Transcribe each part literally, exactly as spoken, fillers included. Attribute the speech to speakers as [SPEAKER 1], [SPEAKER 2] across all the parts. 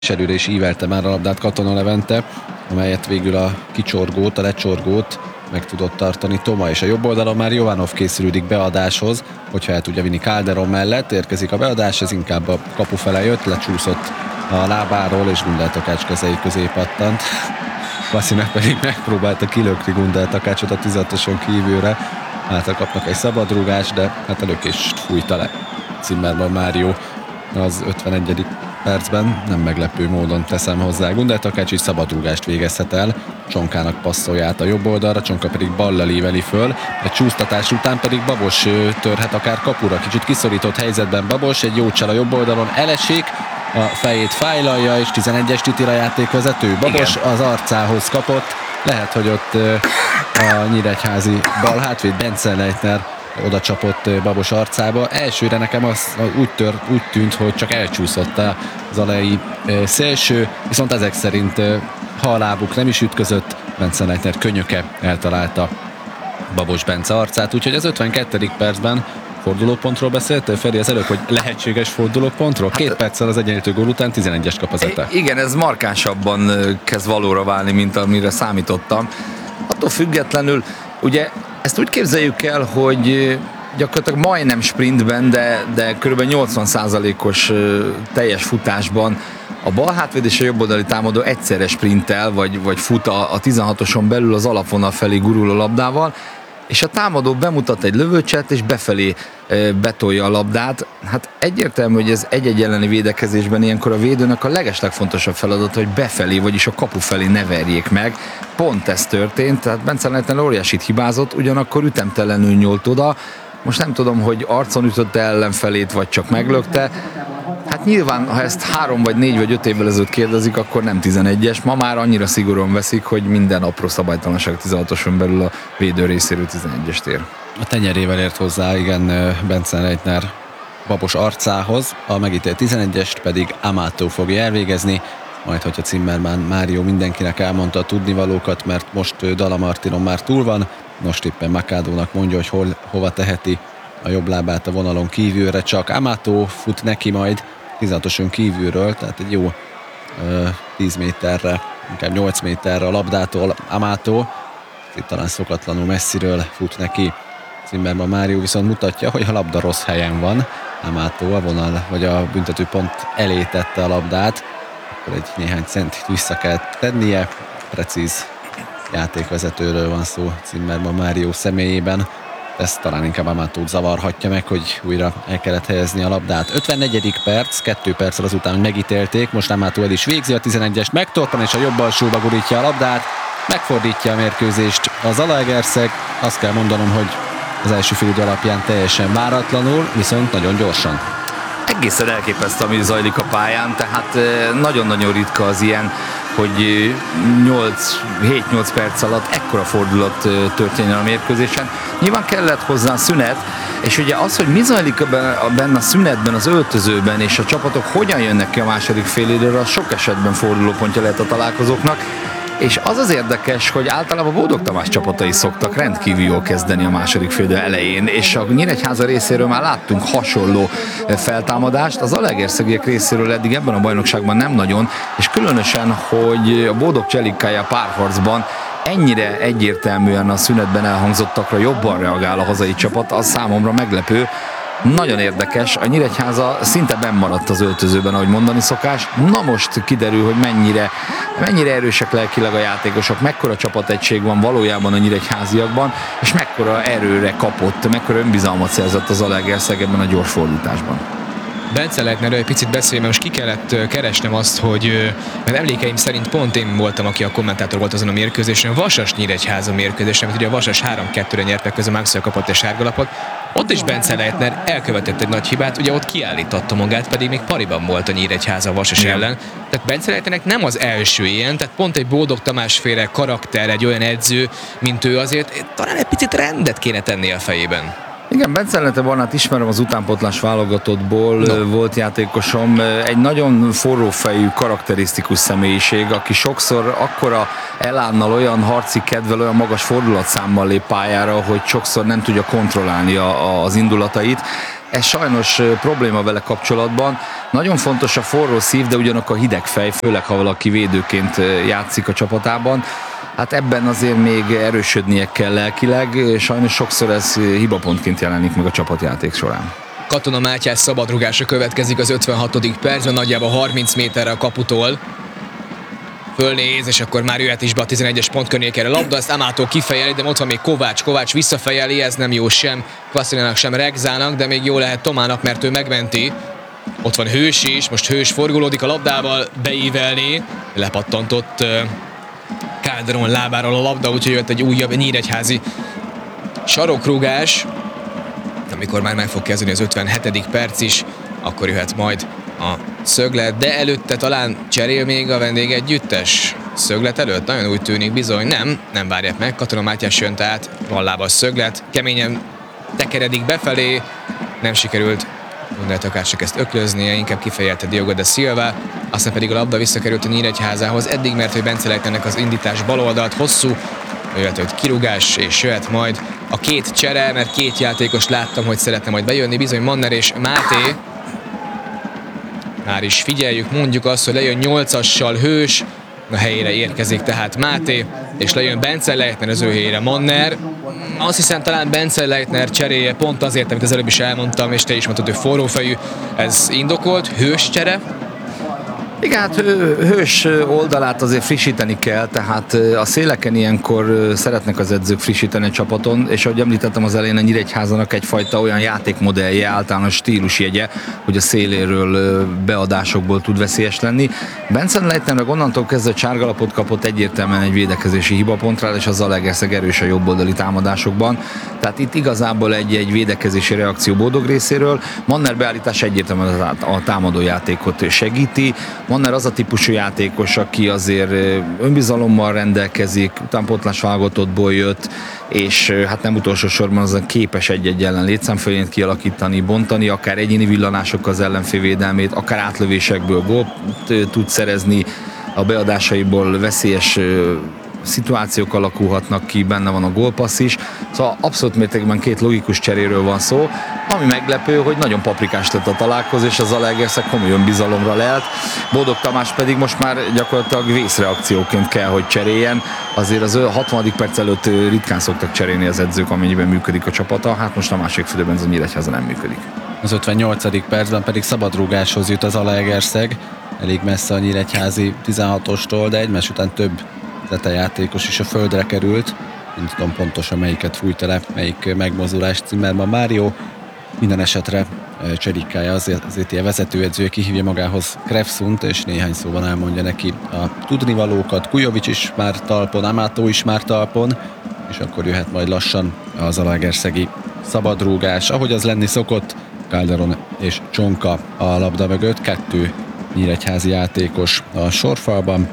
[SPEAKER 1] Előre is ívelte már a labdát Katona Levente, amelyet végül a kicsorgót, a lecsorgót meg tudott tartani Toma, és a jobb oldalon már Jovanov készülődik beadáshoz, hogyha el tudja vinni Calderon mellett, érkezik a beadás, ez inkább a kapu fele jött, lecsúszott a lábáról, és Gundel Takács kezei közé pattant. Vasinek pedig megpróbálta kilökni Gundel Takácsot a tizatoson kívülre, hát kapnak egy szabadrúgást, de hát a lökést fújta le Zimmermann Mário az ötvenegyedik percben, nem meglepő módon teszem hozzá. Gundel Takács így szabadrúgást végezhet el, Csonkának passzolja át a jobb oldalra, Csonka pedig ballal íveli föl, egy csúsztatás után pedig Babos törhet akár kapura, kicsit kiszorított helyzetben Babos, egy jó csal a jobb oldalon elesik, a fejét fájlalja, és tizenegyes Titira játékvezető. Babos igen. Az arcához kapott, lehet, hogy ott a nyíregyházi bal hátvéd Bence Leitner oda csapott Babos arcába. Elsőre nekem az úgy, tör, úgy tűnt, hogy csak elcsúszott az alai szélső, viszont ezek szerint ha a lábuk nem is ütközött, Bence Leitner könyöke eltalálta Babos Bence arcát, úgyhogy az ötvenkettedik percben fordulópontról beszéltél, Feri, az előbb, hogy lehetséges fordulópontról? Két hát, perccel az egyenlítő gól után tizenegyes kap az Ete.
[SPEAKER 2] Igen, ez markánsabban kezd valóra válni, mint amire számítottam. Attól függetlenül, ugye ezt úgy képzeljük el, hogy gyakorlatilag majdnem sprintben, de, de kb. nyolcvan százalékos teljes futásban a bal hátvéd és a jobboldali támadó egyszerre sprintel, vagy, vagy fut a, a tizenhatoson belül az alapvonal felé gurul a labdával, és a támadó bemutat egy lövőcset, és befelé e, betolja a labdát. Hát egyértelmű, hogy ez egy-egy elleni védekezésben ilyenkor a védőnek a legeslegfontosabb feladat, hogy befelé, vagyis a kapu felé ne verjék meg. Pont ez történt, tehát Bence Leitner óriásit hibázott, ugyanakkor ütemtelenül nyúlt oda. Most nem tudom, hogy arcon ütötte ellenfelét, vagy csak meglökte. Hát nyilván, ha ezt három vagy négy vagy öt évvel ezelőtt kérdezik, akkor nem tizenegyes. Ma már annyira szigorúan veszik, hogy minden apró szabálytalanság tizenhatoson belül a védő részéről tizenegyest ér.
[SPEAKER 1] A tenyerével ért hozzá, igen, Bence Leitner Babos arcához, a megítélt tizenegyest pedig Amato fogja elvégezni, majd hogyha Zimmermann Mário mindenkinek elmondta a tudnivalókat, mert most Dala Martinon már túl van, most éppen Makádónak mondja, hogy hol, hova teheti a jobb lábát a vonalon kívülre, csak Amato fut neki majd tizenhatoson kívülről, tehát egy jó uh, tíz méterre, inkább nyolc méterre a labdától Amato, itt talán szokatlanul messziről fut neki Zimmermann Mário, viszont mutatja, hogy a labda rossz helyen van. Amato a vonal, vagy a büntetőpont elé tette a labdát, akkor egy néhány centit vissza kell tennie, precíz játékvezetőről van szó Zimmermann Mário személyében. Ez talán inkább Amatót zavarhatja meg, hogy újra el kellett helyezni a labdát. ötvennegyedik perc, kettő perccel azután, hogy megítélték, most Amató el is végzi a tizenegyest, megtorpan és a jobb alsóba gurítja a labdát, megfordítja a mérkőzést a Zalaegerszeg. Azt kell mondanom, hogy az első félidő alapján teljesen váratlanul, viszont nagyon gyorsan.
[SPEAKER 2] Egészen elképesztő, ami zajlik a pályán, tehát nagyon-nagyon ritka az ilyen, hogy hét-nyolc perc alatt ekkora fordulat történjen a mérkőzésen. Nyilván kellett hozzá szünet, és ugye az, hogy mi zajlik benne a szünetben, az öltözőben, és a csapatok hogyan jönnek ki a második félidőre, az sok esetben fordulópontja lehet a találkozóknak. És az az érdekes, hogy általában Bódog Tamás csapatai szoktak rendkívül jól kezdeni a második félidő elején, és a Nyíregyháza részéről már láttunk hasonló feltámadást, az Zalaegerszegiek részéről eddig ebben a bajnokságban nem nagyon, és különösen, hogy a Bódog Cselikája párharcban ennyire egyértelműen a szünetben elhangzottakra jobban reagál a hazai csapat, az számomra meglepő. Nagyon érdekes, a Nyíregyháza szinte benn maradt az öltözőben, ahogy mondani szokás. Na most kiderül, hogy mennyire, mennyire erősek lelkileg a játékosok, mekkora csapategység van valójában a nyíregyháziakban, és mekkora erőre kapott, mekkora önbizalmat szerzett az Zalaegerszeg ebben a gyors fordításban.
[SPEAKER 3] Bence Leitnerről egy picit beszélni, most ki kellett keresnem azt, hogy mert emlékeim szerint pont én voltam, aki a kommentátor volt azon a mérkőzésen, a Vasas Nyíregyháza mérkőzésen, amit ugye a Vasas három kettőre nyertek, közben Maxwell kapott egy sárgalapot. Ott is Bence Leitner elkövetett egy nagy hibát, ugye ott kiállította magát, pedig még pariban volt a Nyíregyháza a Vasas
[SPEAKER 2] Igen.
[SPEAKER 3] ellen. Tehát Bence Leitnernek nem az első ilyen, tehát pont egy Bódog Tamás féle karakter, egy olyan edző, mint ő, azért talán egy picit rendet kéne tenni a fejében.
[SPEAKER 2] Igen, Bence Leitner Barnát ismerem az utánpótlás válogatottból, no. volt játékosom, egy nagyon forrófejű, karakterisztikus személyiség, aki sokszor akkora elánnal, olyan harci kedvel, olyan magas fordulatszámmal lép pályára, hogy sokszor nem tudja kontrollálni a, a, az indulatait. Ez sajnos probléma vele kapcsolatban, Nagyon fontos a forró szív, de ugyanakkor a hideg fej, főleg ha valaki védőként játszik a csapatában. Hát ebben azért még erősödnie kell lelkileg, sajnos sokszor ez hibapontként jelenik meg a csapatjáték során.
[SPEAKER 3] Katona Mátyás szabadrugása következik az ötvenhatodik percben, nagyjából harminc méterre a kaputól. Fölnéz, és akkor már jöhet is be a tizenegyes pont környékére labda, ezt Amától kifejeli, de ott van még Kovács. Kovács visszafejeli, ez nem jó sem Kvaszilinának, sem Regzának, de még jó lehet Tomának, mert ő megmenti. Ott van Hős is, most Hős forgolódik a labdával, beívelni, lepattantott uh, Calderon lábáról a labda, úgyhogy jött egy újabb nyíregyházi sarokrúgás. Amikor már meg fog kezdeni az ötvenhetedik perc is, akkor jöhet majd a szöglet, de előtte talán cserél még a vendég együttes. Szöglet előtt? Nagyon úgy tűnik, bizony. Nem, nem várják meg. Katona Mátyás jön, tehát van lába a szöglet. Keményen tekeredik befelé. Nem sikerült Gondol Takácsnak ezt öklöznie, inkább kifejelte Diogo de Silva. Aztán pedig a labda visszakerült a Nyíregyházához. Eddig, mert hogy Bence Leitnernek az indítás baloldalt hosszú, jöhet egy kirúgás, és jöhet majd a két csere, mert két játékos láttam, hogy szeretne majd bejönni, bizony Manner és Máté. Már is figyeljük, mondjuk azt, hogy lejön nyolcassal Hős, a helyére érkezik tehát Máté, és lejön Bence Leitner az ő helyére Manner. Azt hiszem talán Bence Leitner cseréje pont azért, amit az előbb is elmondtam, és te is mondtad, hogy forrófejű, ez indokolt, Hős csere.
[SPEAKER 2] Igen, hát Hős oldalát azért frissíteni kell, tehát a széleken ilyenkor szeretnek az edzők frissíteni a csapaton, és ahogy említettem az elején, a Nyíregyházának egyfajta olyan játékmodellje, általános stílusjegye, hogy a széléről beadásokból tud veszélyes lenni. Bence Leitner meg onnantól kezdve csárgalapot kapott, egyértelműen egy védekezési hibapontra, és az Zalaegerszeg erős a jobboldali támadásokban. Tehát itt igazából egy, egy védekezési reakció Bódog részéről. Manner beállítás egyértelműen a támadó játékot segíti. Manner az a típusú játékos, aki azért önbizalommal rendelkezik, utánpótlás válogatottból jött, és hát nem utolsó sorban azon képes egy-egy ellen létszámfölényt kialakítani, bontani, akár egyéni villanásokkal az ellenfél védelmét, akár átlövésekből gólt tud szerezni, a beadásaiból veszélyes szituációk alakulhatnak ki, benne van a gólpassz is. Szóval abszolút mértékben két logikus cseréről van szó, ami meglepő, hogy nagyon paprikás lett a találkozó, és a Zalaegerszeg komoly önbizalomra lelt. Bódog Tamás pedig most már gyakorlatilag vészreakcióként kell, hogy cseréljen. Azért az hatvanadik perc előtt ritkán szoktak cserélni az edzők, amennyiben működik a csapata. Hát most a másik félidőben ez a Nyíregyháza nem működik.
[SPEAKER 1] Az ötvennyolcadik percben pedig szabadrúgáshoz jut az Zalaegerszeg. Elég messze a nyíregyházi tizenhatostól, de egymás után több játékos is a földre került. Nem tudom pontosan melyiket fújta le, melyik megmozdulás. Zimmermann Mário. Minden esetre Cserikája azért, azért ilyen vezetőedzője kihívja magához Krefsunt, és néhány szóban elmondja neki a tudnivalókat. Kujovics is már talpon, Amátó is már talpon, és akkor jöhet majd lassan a zalaegerszegi szabadrúgás. Ahogy az lenni szokott, Calderon és Csonka a labda mögött, kettő nyíregyházi játékos a sorfalban,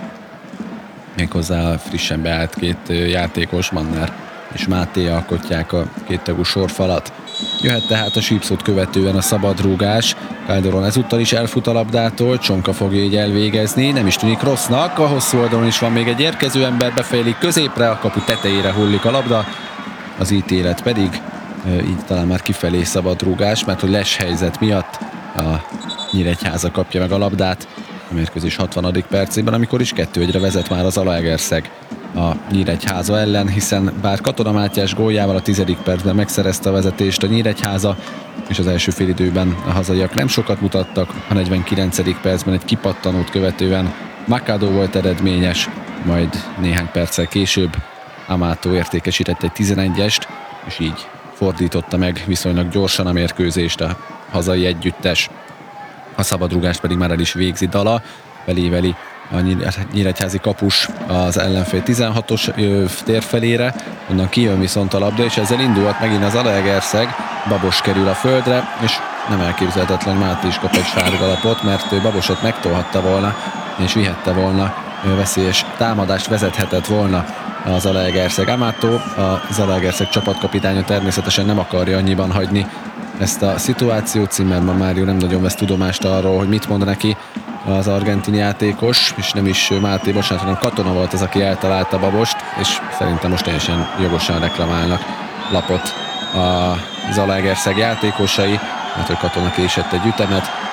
[SPEAKER 1] méghozzá frissen beállt két játékos, Manner és Máté alkotják a kéttagú sorfalat. Jöhet tehát a sípszót követően a szabadrúgás. Calderon ezúttal is elfut a labdától, Csonka fogja így elvégezni, nem is tűnik rossznak, a hosszú oldalon is van még egy érkező ember, befejlik középre, a kapu tetejére hullik a labda, az ítélet pedig így talán már kifelé szabadrúgás, mert hogy les helyzet miatt a Nyíregyháza kapja meg a labdát a mérkőzés hatvanadik percében, amikor is kettő egyre vezet már az Zalaegerszeg a Nyíregyháza ellen, hiszen bár Katona Mátyás góljával a tizedik percben megszerezte a vezetést a Nyíregyháza, és az első félidőben a hazaiak nem sokat mutattak, a negyvenkilencedik percben egy kipattanót követően Machado volt eredményes, majd néhány perccel később Amátó értékesített egy tizenegyest, és így fordította meg viszonylag gyorsan a mérkőzést a hazai együttes. A szabadrúgást pedig már el is végzi Dala, beléveli a nyíregyházi kapus az ellenfél tizenhatos tér felére, onnan kijön viszont a labda, és ezzel indulhat megint az Zalaegerszeg, Babos kerül a földre, és nem elképzelhetetlen, Máté is kap egy sárgalapot, mert Babosot megtolhatta volna, és vihette volna veszélyes támadást, vezethetett volna a Zalaegerszeg. Amátó, a Zalaegerszeg csapatkapitánya természetesen nem akarja annyiban hagyni ezt a szituációt. Zimmermann Mário nem nagyon vesz tudomást arról, hogy mit mond neki az argentin játékos, és nem is Máté, bocsánat, hanem Katona volt az, aki eltalálta Babost, és szerintem most teljesen jogosan reklamálnak lapot a Zalaegerszeg játékosai, mert hogy Katona késett egy ütemet,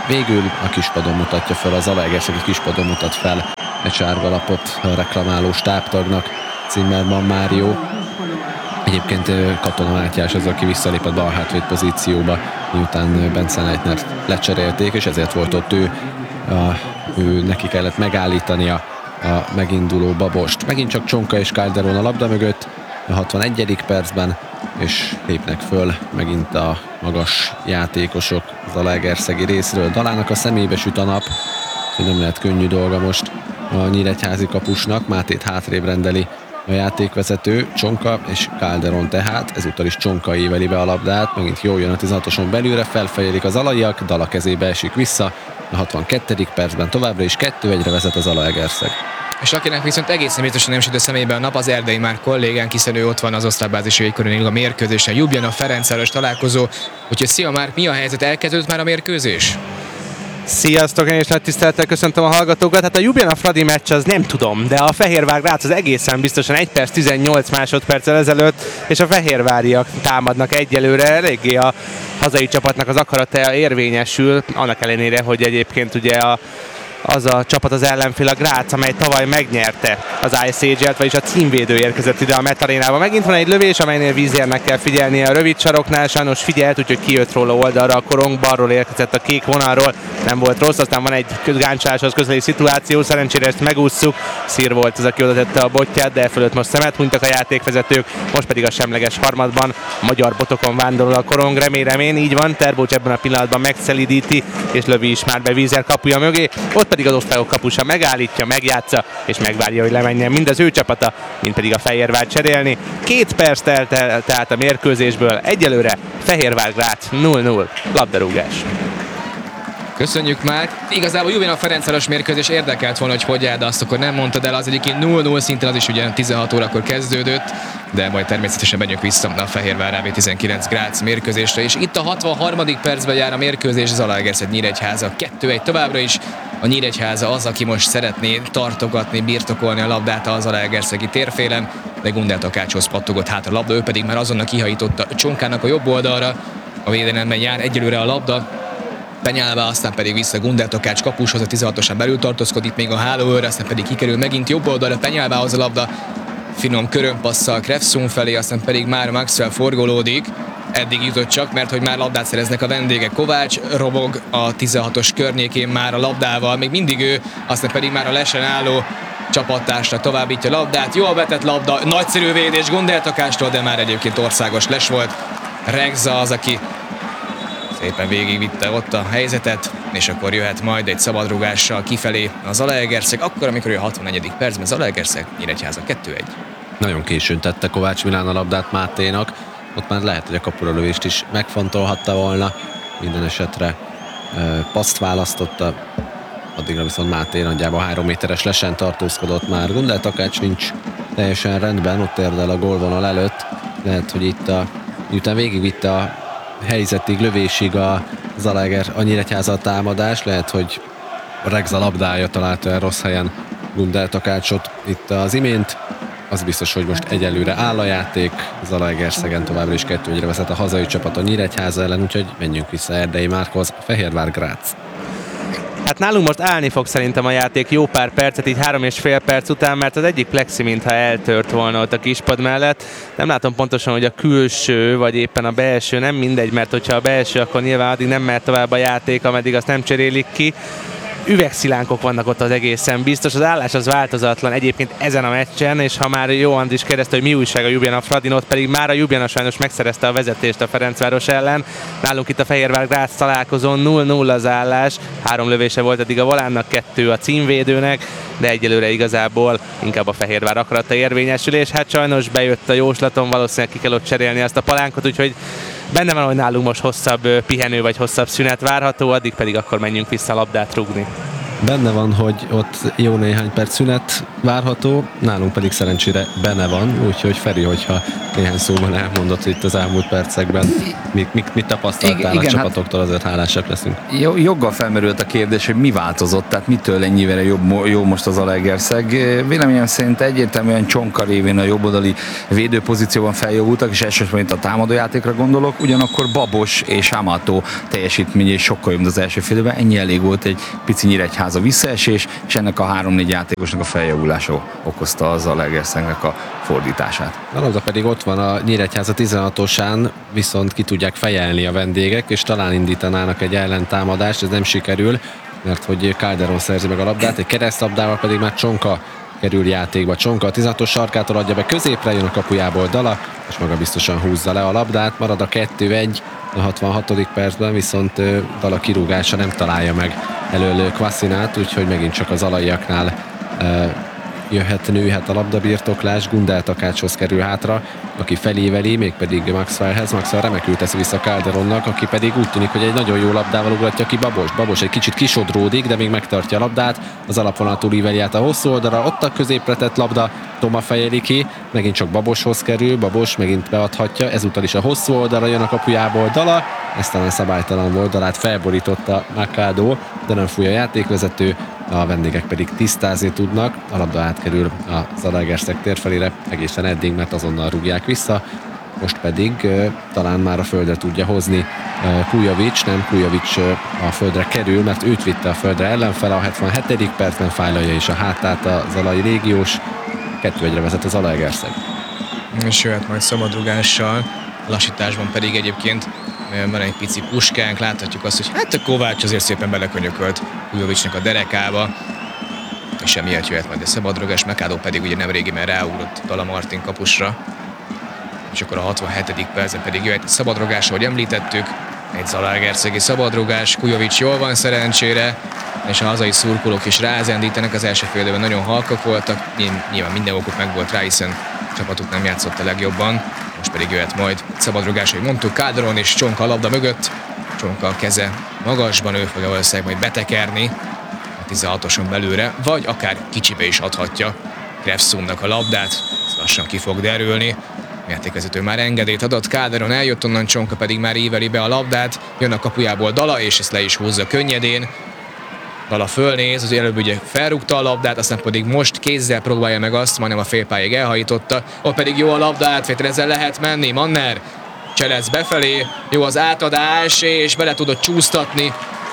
[SPEAKER 1] végül a kispadon mutatja fel, az Zalaegerszegi kispadon mutat fel egy sárgalapot reklamáló stábtagnak Zimmermann Mário. Egyébként Katona Mátyás az, aki visszalépett bal hátvéd pozícióba, miután Bence Leitnert lecserélték, és ezért volt ott ő, a, ő neki kellett megállítania a meginduló Babost. Megint csak Csonka és Calderon a labda mögött a hatvanegyedik percben, és lépnek föl megint a magas játékosok az Zalaegerszegi részről. Dalának a szemébe süt a nap, hogy nem lehet könnyű dolga most a nyíregyházi kapusnak. Mátét hátrébb rendeli a játékvezető, Csonka és Calderon tehát, ezúttal is Csonka éveli be a labdát, megint jól jön a tizenhatoson belülre, felfejelik az alaiak, Dala kezébe esik vissza, a hatvannegyedik percben továbbra is kettő egyre vezet az Zalaegerszeg.
[SPEAKER 3] És akinek viszont egészen biztosan nem süt a szemébe a nap, az Erdei Márk kollégánk, hiszen ő ott van az osztálybázisi jégkoronilag a mérkőzésen. Ljubljana Ferencváros találkozó. Úgyhogy szia Márk, mi a helyzet? Elkezdődött már a mérkőzés?
[SPEAKER 4] Sziasztok, én is nagy tisztelettel köszöntöm a hallgatókat. Hát a Ljubljana Fradi meccs az nem tudom, de a Fehérvár Grác az egészen biztosan egy perc tizennyolc másodperccel ezelőtt, és a fehérváriak támadnak egyelőre, eléggé a hazai csapatnak az akarata érvényesül, annak ellenére, hogy egyébként ugye a az a csapat az ellenfél a Grác, amely tavaly megnyerte az Ice Age-et, vagyis a címvédő érkezett ide a Metarénába. Megint van egy lövés, amelynél Vízérnek kell figyelnie a rövid saroknál, sajnos figyelt, úgyhogy kijött róla oldalra a korong, balról érkezett a kék vonalról, nem volt rossz, aztán van egy gáncsáláshoz közeli szituáció, szerencsére ezt megússzuk, Szír volt az, aki oda tette a botját, de fölött most szemet hunytak a játékvezetők, most pedig a semleges harmadban a magyar botokon vándorol a korong, remélem én, így van, Terbocs ebben a pillanatban megszelidíti, és lövi is már be Vízer kapuja mögé, ott pedig az osztályok kapusa megállítja, megjátsza, és megvárja, hogy lemenjen mind az ő csapata, mind pedig a Fehérvár cserélni. Két perc telt el tehát a mérkőzésből, egyelőre Fehérvár Grác nulla nulla, labdarúgás.
[SPEAKER 3] Köszönjük már. Igazából Ljubljana Ferencváros mérkőzés érdekelt volna, hogy hogy áll, de azt akkor nem mondtad el, az egyébként nulla nulla szinten, az is ugye tizenhat órakor kezdődött, de majd természetesen megyünk vissza a Fehérvár á vé tizenkilenc Grác mérkőzésre, és itt a hatvanharmadik percben jár a mérkőzés, az Zalaegerszeg Nyíregyháza kettő egy továbbra is. A Nyíregyháza az, aki most szeretné tartogatni, birtokolni a labdát a Zalaegerszegi térfélen, de Gundel Takácshoz pattogott hátra a labda, ő pedig már azonnal kihajította Csonkának a jobb oldalra, a védelemben jár egyelőre a labda, Penyálva, aztán pedig vissza Gundel Takács kapushoz, a tizenhatosan belül tartózkodik még a hálóőr, aztán pedig kikerül megint jobb oldalra Penyálvához a labda, finom körömpasszal Krefszun felé, aztán pedig már Maxwell forgolódik, eddig jutott csak, mert hogy már labdát szereznek a vendégek. Kovács robog a tizenhatos környékén már a labdával, még mindig ő, aztán pedig már a lesen álló csapattársra továbbítja a labdát, jól betett labda, nagyszerű védés Gundel Takácstól, de már egyébként országos les volt. Regza az, aki szépen végigvitte ott a helyzetet, és akkor jöhet majd egy szabadrugással kifelé a Zalaegerszeg, akkor, amikor ő a hatvannegyedik percben Zalaegerszeg Nyíregyháza kettő egy.
[SPEAKER 1] Nagyon későn tette Kovács Milán a labdát Máténak, ott már lehet, hogy a kapura lövést is megfontolhatta volna, minden esetre paszt választotta, addigra viszont Máté nagyjából három méteres lesen tartózkodott már. Gundel Takács nincs teljesen rendben, ott érdel a gólvonal előtt, lehet, hogy itt a, miután végigvitte a helyzetig, lövésig a Zalaeger, a Nyíregyháza a támadás, lehet, hogy Regza labdája találta el rossz helyen Gundel Takácsot itt az imént. Az biztos, hogy most egyelőre áll a játék, Zalaegerszegen továbbra is kettő egyre vezet a hazai csapat a Nyíregyháza ellen, úgyhogy menjünk vissza Erdei Márkhoz, Fehérvár Grác.
[SPEAKER 4] Hát nálunk most állni fog szerintem a játék jó pár percet, így három és fél perc után, mert az egyik plexi mintha eltört volna ott a kispad mellett. Nem látom pontosan, hogy a külső, vagy éppen a belső, nem mindegy, mert hogyha a belső, akkor nyilván addig nem mehet tovább a játék, ameddig azt nem cserélik ki. Üvegszilánkok vannak ott az egészen biztos, az állás az változatlan egyébként ezen a meccsen, és ha már jó Andris kérdezte, hogy mi újság a Ljubljana Fradin, ott pedig már a Ljubljana sajnos megszerezte a vezetést a Ferencváros ellen. Nálunk itt a Fehérvár Grác találkozón nulla nulla az állás, három lövése volt eddig a Volánnak, kettő a címvédőnek, de egyelőre igazából inkább a Fehérvár akarata érvényesül, és hát sajnos bejött a jóslaton, valószínűleg ki kell ott cserélni azt a palánkot, úgyhogy benne van, hogy nálunk most hosszabb pihenő vagy hosszabb szünet várható, addig pedig akkor menjünk vissza labdát rúgni.
[SPEAKER 1] Benne van, hogy ott jó néhány perc szünet várható, nálunk pedig szerencsére benne van, úgyhogy Feri, hogyha néhány szóban elmondott, hogy itt az elmúlt percekben mit, mit, mit tapasztaltál
[SPEAKER 2] Igen,
[SPEAKER 1] a
[SPEAKER 2] hát-
[SPEAKER 1] csapatoktól, azért hálásak leszünk.
[SPEAKER 2] Jó, joggal felmerült a kérdés, hogy mi változott, tehát mitől ennyivel jobb, jó most az Zalaegerszeg. Véleményem szerint egyértelműen Csonka révén a jobboldali védőpozícióban feljavultak, és elsősorban itt a támadójátékra gondolok, ugyanakkor Babos és Amato teljesítménye is sokkal jobb, mint az első fél időben. Ennyi elég volt egy pici Nyíregyháza visszaesés, és ennek a három-négy játékosnak a feljavulása okozta a Zalaegerszegnek a fordítását.
[SPEAKER 1] A labda pedig ott van a Nyíregyháza tizenhatosán, viszont ki tudják fejelni a vendégek, és talán indítanának egy ellentámadást, ez nem sikerül, mert hogy Calderon szerzi meg a labdát, egy keresztlabdával pedig már Csonka kerül játékba. Csonka a tizenhatos sarkától adja be középre, jön a kapujából Dala, és maga biztosan húzza le a labdát, marad a kettő egy a hatvanhatodik percben, viszont Dala kirúgása nem találja meg elől Kvaszinát, úgyhogy megint csak az alaiaknál jöhet, nőhet a labdabirtoklás, Gundel Takácshoz kerül hátra, aki feléveli, mégpedig Maxwellhez. Maxwell remekül teszi vissza Calderonnak, aki pedig úgy tűnik, hogy egy nagyon jó labdával ugratja ki Babos. Babos egy kicsit kisodródik, de még megtartja a labdát, az alapvonaltól íveli át a hosszú oldalra, ott a középre tett labda, Toma fejeli ki, megint csak Baboshoz kerül, Babos megint beadhatja, ezúttal is a hosszú oldalra jön a kapujából Dala, ez talán szabálytalan volt, Dalát felborította Macado, de nem fúj a játékvezető, a vendégek pedig tisztázni tudnak, a labda átkerül a Zalaegerszeg térfelére egészen eddig, mert azonnal rúgják vissza, most pedig uh, talán már a földre tudja hozni uh, Kujovics, nem Kujovics uh, a földre kerül, mert őt vitte a földre ellenfele, a hetvenhetedik percben fájlalja is a hátát a zalai légiós, kettő egyre vezet a Zalaegerszeg.
[SPEAKER 3] És jöhet majd szabadrugással, lassításban pedig egyébként van egy pici puskánk, láthatjuk azt, hogy hát a Kovács azért szépen belekönyökölt Kujovicsnak a derekába, és emiatt jöhet majd a szabadrugás, Macado pedig ugye nem régiben ráugrott Dala Martin kapusra, és akkor a hatvanhetedik percben pedig jöhet a szabadrugás, ahogy említettük, egy zalaegerszegi szabadrugás, Kujovics jól van szerencsére, és a hazai szurkolók is rázendítenek, az első fél időben nagyon halkak voltak, nyilván minden okuk meg volt rá, hiszen a csapatuk nem játszott a legjobban, most pedig jöhet majd szabadrugás, hogy mondtuk, Calderon és Csonka a labda mögött, Csonka a keze magasban, ő fogja valószínűleg majd betekerni a tizenhatoson belőle, vagy akár kicsibe is adhatja Grefszumnak a labdát, ez lassan ki fog derülni. A játékvezető már engedélyt adott, Calderon eljött onnan, Csonka pedig már íveli be a labdát, jön a kapujából Dala, és ezt le is húzza könnyedén. Dala fölnéz, az előbb ugye felrúgta a labdát, aztán pedig most kézzel próbálja meg azt, majdnem a félpályáig elhajította, ott pedig jó a labda átvétel, ezzel lehet menni, Manner cselez befelé, jó az átadás, és bele tudott csúsztatni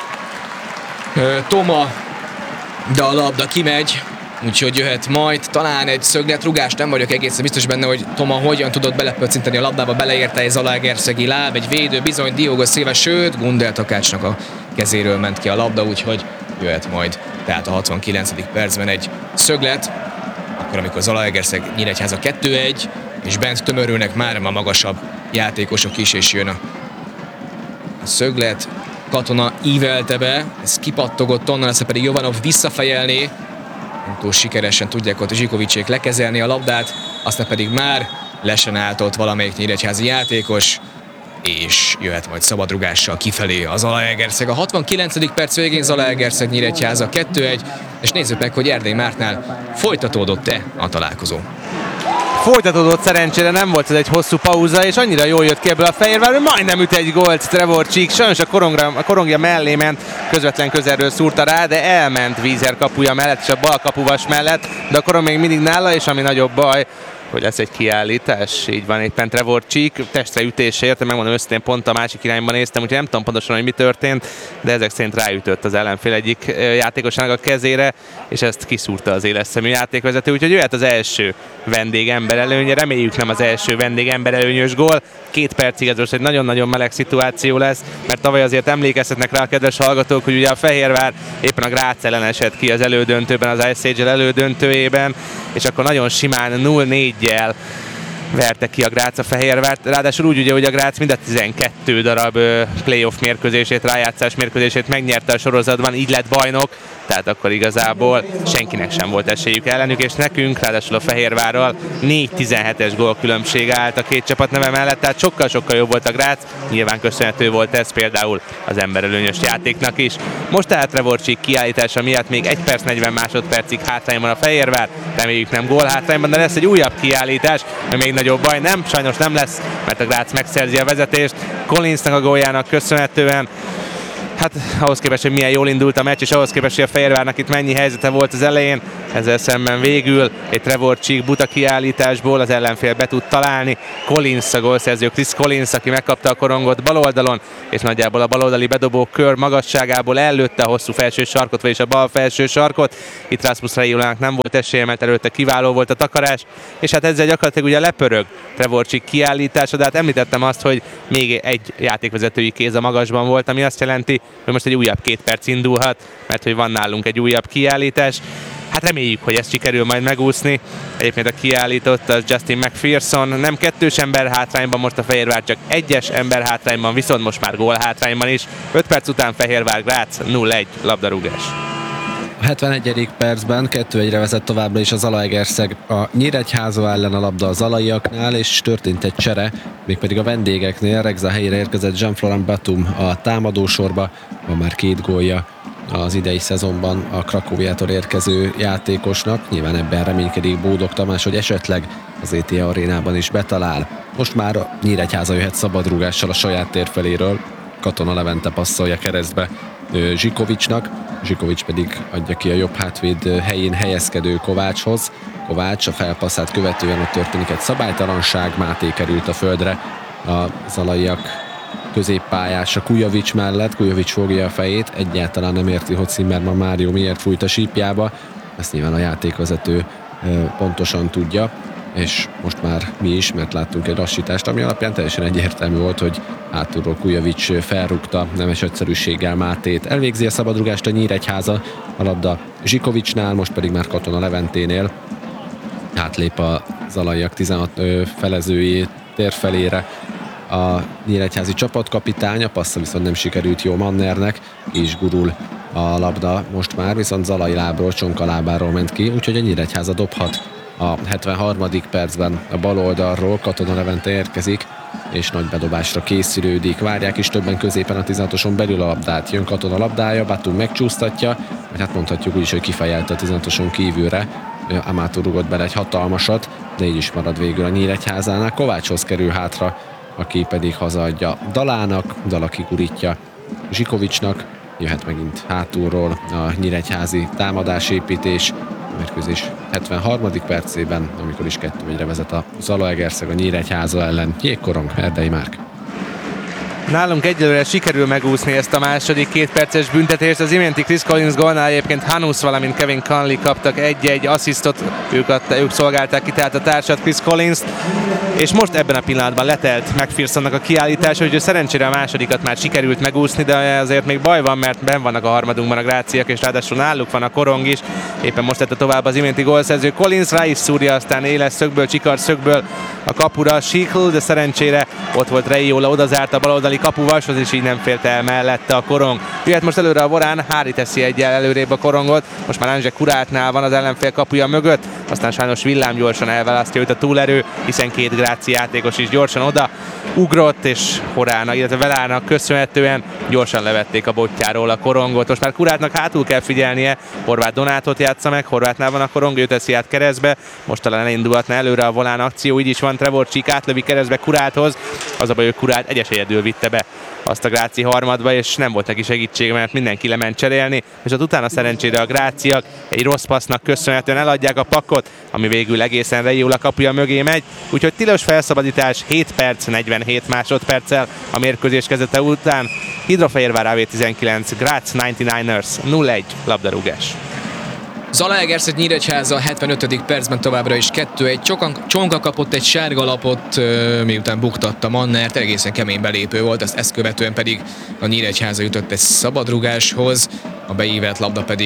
[SPEAKER 3] Toma, de a labda kimegy, úgyhogy jöhet majd talán egy szögletrugás, nem vagyok egészen biztos benne, hogy Toma hogyan tudott belepöccinteni a labdába, beleérte egy zalaegerszegi láb, egy védő, bizony Diogo Silva, sőt Gundel Takácsnak a kezéről ment ki a labda, úgyhogy jöhet majd, tehát a hatvankilencedik percben egy szöglet, akkor amikor Zalaegerszeg Nyíregyháza kettő egy, és bent tömörülnek már a magasabb játékosok is, és jön a szöglet, Katona ívelte be, ez kipattogott onnan, aztán pedig Jovanov visszafejelné, nem túl sikeresen tudják ott Zsikovicsék lekezelni a labdát, aztán pedig már lesen állt ott valamelyik nyíregyházi játékos, és jöhet majd szabadrugással kifelé az Zalaegerszeg. A hatvankilencedik perc végén Zalaegerszeg Nyíregyháza kettő egy, és nézzük meg, hogy Erdély Mártnál folytatódott-e a találkozó.
[SPEAKER 4] Folytatódott, szerencsére nem volt ez egy hosszú pauza, és annyira jól jött ki ebből a Fehérvár, hogy majdnem üt egy gólt Trevor Csík. Sajnos a, korongra, a korongja mellé ment, közvetlen közelről szúrta rá, de elment Vízer kapuja mellett és a bal kapuvas mellett, de a korong még mindig nála, és ami nagyobb baj, hogy lesz egy kiállítás, így van éppen Trevor Csík, testre ütésért, megmondom őszintén, pont a másik irányban néztem, úgyhogy nem tudom pontosan, hogy mi történt, de ezek szerint ráütött az ellenfél egyik játékosának a kezére, és ezt kiszúrta az éles szemű játékvezető, úgyhogy jöhet az első vendégember előnye, reméljük nem az első vendégember előnyös gól, két percig ez most egy nagyon-nagyon meleg szituáció lesz, mert tavaly azért emlékezhetnek rá a kedves hallgatók, hogy ugye a Fehérvár éppen a Grác ellen esett ki az elődöntőben, az Ice Age elődöntőjében, és akkor nagyon simán nulla négyjel verte ki a Grác a Fehérvárt, ráadásul úgy ugye, hogy a Grác mind a tizenkét darab playoff mérkőzését, rájátszás mérkőzését megnyerte a sorozatban, így lett bajnok, tehát akkor igazából senkinek sem volt esélyük ellenük, és nekünk, ráadásul a Fehérvárral négy tizenhetes gólkülönbség állt a két csapat neve mellett, tehát sokkal-sokkal jobb volt a Grác, nyilván köszönhető volt ez például az emberelőnyös játéknak is. Most tehát Trevorcsik kiállítása miatt még egy perc negyven másodpercig hátrányban a Fehérvár, reméljük nem gól hátrányban, de lesz egy újabb kiállítás, ami még nagyobb baj nem, sajnos nem lesz, mert a Grác megszerzi a vezetést, Collinsnak a góljának köszönhetően. Hát ahhoz képest, hogy milyen jól indult a meccs, és ahhoz képest, hogy a Fehérvárnak itt mennyi helyzete volt az elején, ezzel szemben végül egy Trevorcsik buta kiállításból az ellenfél be tud találni. Collins a gólszerző, Chris Collins, aki megkapta a korongot bal oldalon, és nagyjából a baloldali bedobó kör magasságából előtte a hosszú felső sarkot, vagyis a bal felső sarkot. Itt Rasmus Reijulának nem volt esélye, mert előtte kiváló volt a takarás, és hát ezzel gyakorlatilag ugye lepörög Trevorcsik kiállítása, de hát említettem azt, hogy még egy játékvezetői kéz a magasban volt, ami azt jelenti, hogy most egy újabb két perc indulhat, mert hogy van nálunk egy újabb kiállítás. Hát reméljük, hogy ezt sikerül majd megúszni. Egyébként a kiállított az Justin McPherson, nem kettős ember hátrányban, most a Fehérvár csak egyes ember hátrányban, viszont most már gól hátrányban is. öt perc után Fehérvár Grác nulla egy labdarúgás.
[SPEAKER 1] A hetvenegyedik percben kettő egyre vezet továbbra is a Zalaegerszeg a Nyíregyháza ellen a labda a zalaiaknál, és történt egy csere, mégpedig a vendégeknél. Regza helyére érkezett Jean-Florent Batum a támadósorba, van már két gólja az idei szezonban a Krakóviától érkező játékosnak. Nyilván ebben reménykedik Bódog Tamás, hogy esetleg az é té á arénában is betalál. Most már a Nyíregyháza jöhet szabadrúgással a saját tér feléről. Katona Levente passzolja keresztbe Zsikovicsnak, Zsikovics pedig adja ki a jobb hátvéd helyén helyezkedő Kovácshoz. Kovács a felpasszát követően ott történik egy szabálytalanság, Máté került a földre a zalaiak középpályása Kujovics mellett, Kujovics fogja a fejét, egyáltalán nem érti, hogy Zimmermann Mário miért fújt a sípjába, ezt nyilván a játékvezető pontosan tudja, és most már mi is, mert láttunk egy lassítást, ami alapján teljesen egyértelmű volt, hogy hátulról Kujovics felrúgta nemes egyszerűséggel Mátét. Elvégzi a szabadrugást a Nyíregyháza, a labda Zsikovicsnál, most pedig már Katona Leventénél. Átlép a zalaiak tizenhat felezőjét tér felére a nyíregyházi csapatkapitány, a passza viszont nem sikerült jó Mannernek, és gurul a labda most már, viszont Zalai lábról, Csonka lábáról ment ki, úgyhogy a Nyíregyháza dobhat a hetvenharmadik percben a bal oldalról. Katona Levente érkezik, és nagy bedobásra készülődik. Várják is többen középen a tizenhatoson belül a labdát. Jön Katona labdája, Batum megcsúsztatja, vagy hát mondhatjuk úgy is, hogy kifejelte a tizenhatoson kívülre. Amato rugott bele egy hatalmasat, de így is marad végül a Nyíregyházánál. Kovácshoz kerül hátra, aki pedig hazaadja Dalának, Dala kigurítja Zsikovicsnak, jöhet megint hátulról a nyíregyházi támadásépítés, a mérkőzés hetvenharmadik percében, amikor is kettő egyre vezet a Zalaegerszeg a Nyíregyháza ellen. Jégkorong, Erdei Márk.
[SPEAKER 4] Nálunk egyelőre sikerül megúszni ezt a második két perces büntetést. Az iménti Chris Collins gólnál egyébként Hanus, valamint Kevin Conley kaptak egy-egy asszisztot, ők, adta, ők szolgálták ki tehát a társat, Chris Collins-t, és most ebben a pillanatban letelt McPhersonnak a kiállítása, úgyhogy szerencsére a másodikat már sikerült megúszni, de azért még baj van, mert benn vannak a harmadunkban a gráciak, és ráadásul náluk van a korong is. Éppen most tette tovább az iménti gólszerző Collins, rá is szúrja aztán éles szögből, csikar szögből a kapura Schichl, de szerencsére ott volt Reiola, odazárt a baloldali kapuvashoz, és így nem fért el mellette a korong. Jöhet most előre a Vorán, Hári teszi egyel előrébb a korongot, most már Anzse Kurátnál van az ellenfél kapuja mögött, aztán sajnos Villám gyorsan elválasztja őt a túlerő, hiszen két gráci játékos is gyorsan oda ugrott, és Horának, illetve Velának köszönhetően gyorsan levették a botjáról a korongot. Most már Kurátnak hátul kell figyelnie, Horváth Donátot játsza meg, Horváthnál van a korong, ő teszi át keresztbe, most talán elindulhatna előre a Volán akció, így is van, Trevorcsik átlövi keresztbe Kuráthoz, az a baj, hogy Kurát egyes egyedül vitte be azt a gráci harmadba, és nem volt neki segítsége, mert mindenki lement cserélni, és ott utána szerencsére a gráciak egy rossz passznak köszönhetően eladják a pakkot, ami végül egészen Reiola kapuja mögé megy, úgyhogy tilos felszabadítás hét perc, negyvenhét másodperccel a mérkőzés kezdete után. Hidrofehérvár á vé tizenkilenc, Grác kilencvenkilencesek nulla egy labdarúgás.
[SPEAKER 3] Zalaegerszeg Nyíregyháza hetvenötödik percben továbbra is kettő egy. Csonka kapott egy sárga lapot, miután buktatta Mannert, egészen kemény belépő volt, ezt, ezt követően pedig a Nyíregyháza jutott egy szabadrugáshoz, a beívelt labda pedig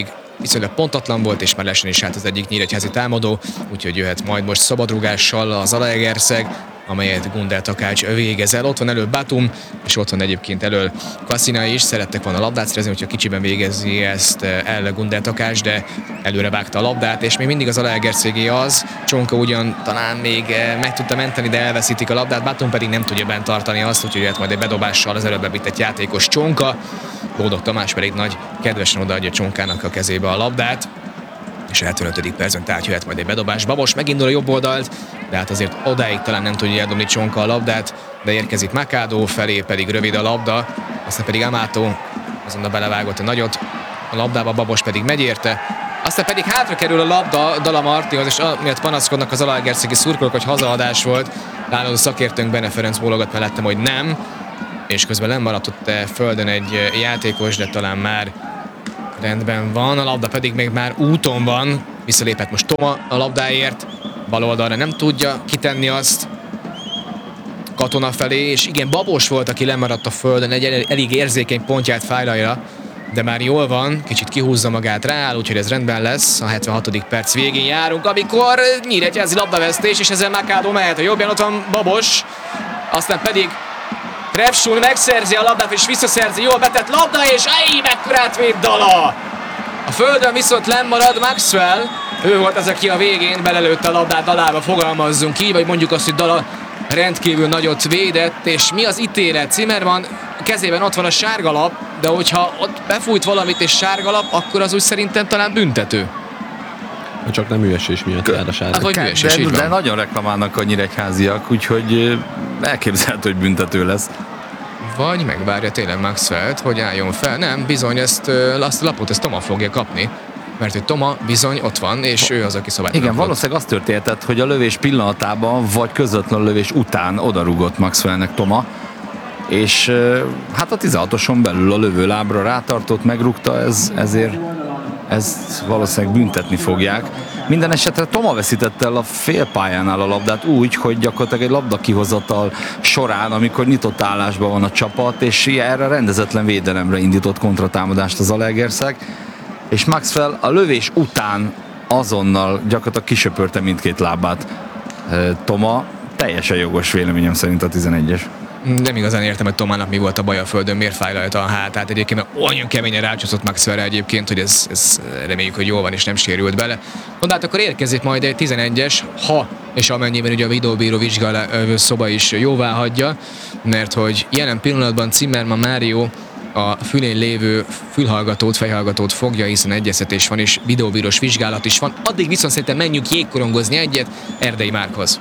[SPEAKER 3] viszonylag pontatlan volt, és már lesen is állt az egyik nyíregyházi támadó, úgyhogy jöhet majd most szabadrugással az Zalaegerszeg, amelyet Gundel Takács végez el. Ott van elől Batum, és ott van egyébként elől Kassina is. Szerettek volna a labdát szerezni, hogyha kicsiben végezi ezt el Gundel Takács, de előre vágta a labdát, és még mindig az Zalaegerszégé az. Csonka ugyan talán még meg tudta menteni, de elveszítik a labdát, Batum pedig nem tudja bent tartani azt, úgyhogy jöhet majd egy bedobással az előbb bevitt játékos Csonka. Bódog Tamás pedig nagy kedvesen odaadja Csonkának a kezébe a labdát, és a hetvenötödik percben tehát jöhet majd egy bedobás. Babos megindul a jobb oldalt, de hát azért odáig talán nem tudja eldobni Csonka a labdát, de érkezik Makádó, felé pedig rövid a labda, aztán pedig Amato azonnal belevágott a nagyot, a labdába Babos pedig megy érte, aztán pedig hátra kerül a labda Dala Martihoz, és miatt panaszkodnak az zalaegerszegi szurkolók, hogy hazaadás volt. Nálad a szakértőnk Bene Ferenc bólogat mellettem, hogy nem, és közben lemaradt ott földön egy játékos, de talán már rendben van, a labda pedig még már úton van, visszalépett most Toma a labdáért, bal oldalra nem tudja kitenni azt Katona felé, és igen, Babos volt, aki lemaradt a földön, egy elég érzékeny pontját fájlalja, de már jól van, kicsit kihúzza magát, rááll, úgyhogy ez rendben lesz. A hetvenhatodik perc végén járunk, amikor nyíregyházi labdavesztés, és ezzel Makádó mehet. A jobbján ott van Babos, aztán pedig Krefsun megszerzi a labdát, és visszaszerzi, jól betett labda, és ej, mekkorát véd Dala! A földön viszont lemarad Maxwell, ő volt az, aki a végén belelőtte a labdát Dalába, fogalmazzunk így, vagy mondjuk azt, hogy Dala rendkívül nagyot védett, és mi az ítélet? Zimmermann kezében ott van a sárgalap, de hogyha ott befújt valamit és sárgalap, akkor az úgy szerintem talán büntető.
[SPEAKER 1] Csak nem ügyesés miatt jár a sárga.
[SPEAKER 3] Hát, vagy ügyesés,
[SPEAKER 2] de,
[SPEAKER 3] így
[SPEAKER 2] de
[SPEAKER 3] van.
[SPEAKER 2] nagyon reklamálnak a nyíregyháziak, úgyhogy elképzelhető, hogy büntető lesz.
[SPEAKER 3] Vagy megvárja tényleg Maxwellt, hogy álljon fel. Nem, bizony ezt, azt a lapot ezt Toma fogja kapni. Mert hogy Toma bizony ott van, és ő az, aki szabálytalan.
[SPEAKER 2] Igen, valószínűleg az történtett, hogy a lövés pillanatában, vagy közvetlen lövés után odarúgott Maxwellnek Toma, és hát a tizenhatoson belül a lövőlábra rátartott, megrúgta, ez, ezért ezt valószínűleg büntetni fogják. Minden esetre Toma veszítette el a félpályánál a labdát úgy, hogy gyakorlatilag egy labda kihozatal során, amikor nyitott állásban van a csapat, és erre rendezetlen védelemre indított kontratámadást az Zalaegerszeg, és Maxwell a lövés után azonnal gyakorlatilag kisöpörte mindkét lábát. Toma teljesen jogos véleményem szerint a tizenegyes.
[SPEAKER 3] Nem igazán értem, hogy Tomának mi volt a baj a földön, miért fájlalta a hátát egyébként, mert olyan keményen rácsúszott Maxwellre egyébként, hogy ez, ez reméljük, hogy jól van és nem sérült bele. Mondát akkor érkezik majd egy tizenegyes, ha és amennyiben ugye a videóbíró vizsgáló szoba is jóvá hagyja, mert hogy jelen pillanatban Zimmermann Mário a fülén lévő fülhallgatót, fejhallgatót fogja, hiszen egyeztetés van és videóbírós vizsgálat is van. Addig viszont szerintem menjünk jégkorongozni egyet Erdei Márkhoz.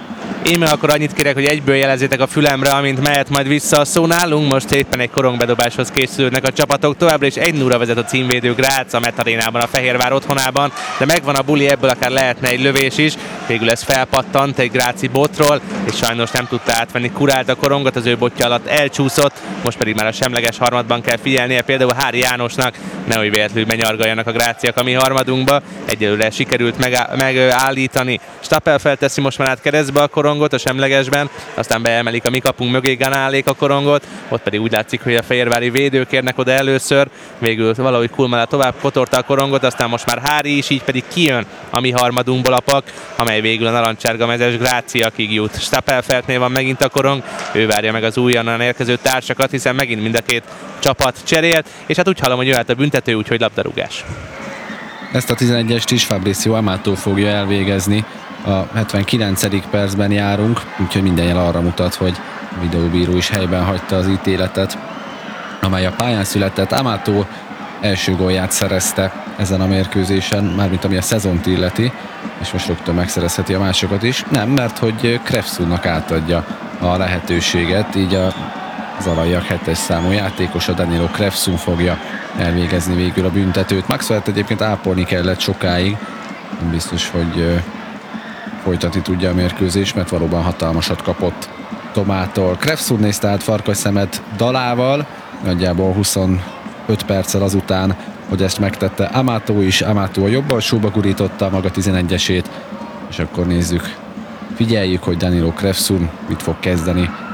[SPEAKER 4] Én meg akkor annyit kérek, hogy egyből jelezzétek a fülemre, amint mehet majd vissza a szó nálunk. Most éppen egy korongbedobáshoz készülnek a csapatok. Továbbra is egy nulla vezet a címvédő Grác a Metarénában, a Fehérvár otthonában, de megvan a buli, ebből akár lehetne egy lövés is. Végül ez felpattant egy gráci botról, és sajnos nem tudta átvenni Kurált a korongot, az ő botja alatt elcsúszott, most pedig már a semleges harmadban kell figyelnie például Hári Jánosnak, nehogy véletlenül benyargaljanak a gráciak a mi harmadunkba. Egyelőre sikerült megállítani. Stapel felteszi most már át keresztbe a korongot a semlegesben, aztán beemelik a mi kapunk mögé Ganálék a korongot, ott pedig úgy látszik, hogy a fehérvári védők érnek oda először, végül valahogy Kulmala tovább kotorta a korongot, aztán most már Hári is, így pedig kijön a mi harmadunkból a pak, amely végül a narancsárga mezes Gráciakig jut. Stapelfeltnél van megint a korong, ő várja meg az újonnan érkező társakat, hiszen megint mind a két csapat cserélt, és hát úgy hallom, hogy jöhet a büntető, úgyhogy labdarúgás.
[SPEAKER 1] Ezt a tizenegyest is Fabrizio Amato fogja elvégezni. A hetvenkilencedik percben járunk, úgyhogy minden jel arra mutat, hogy a videóbíró is helyben hagyta az ítéletet, amely a pályán született. Amato első gólját szerezte ezen a mérkőzésen, mármint ami a szezont illeti, és most rögtön megszerezheti a másokat is. Nem, mert hogy Krefsunnak átadja a lehetőséget, így a zalaiak hetes számú játékosa Danilo Krefsun fogja elvégezni végül a büntetőt. Maxwellt egyébként ápolni kellett sokáig, nem biztos, hogy folytatni tudja a mérkőzés, mert valóban hatalmasat kapott Tomától. Krefsun nézte át farkas szemet Dalával, nagyjából huszonöt perccel azután, hogy ezt megtette Amato is. Amato a jobb alsóba gurította maga tizenegyesét, és akkor nézzük, figyeljük, hogy Danilo Krefsun mit fog kezdeni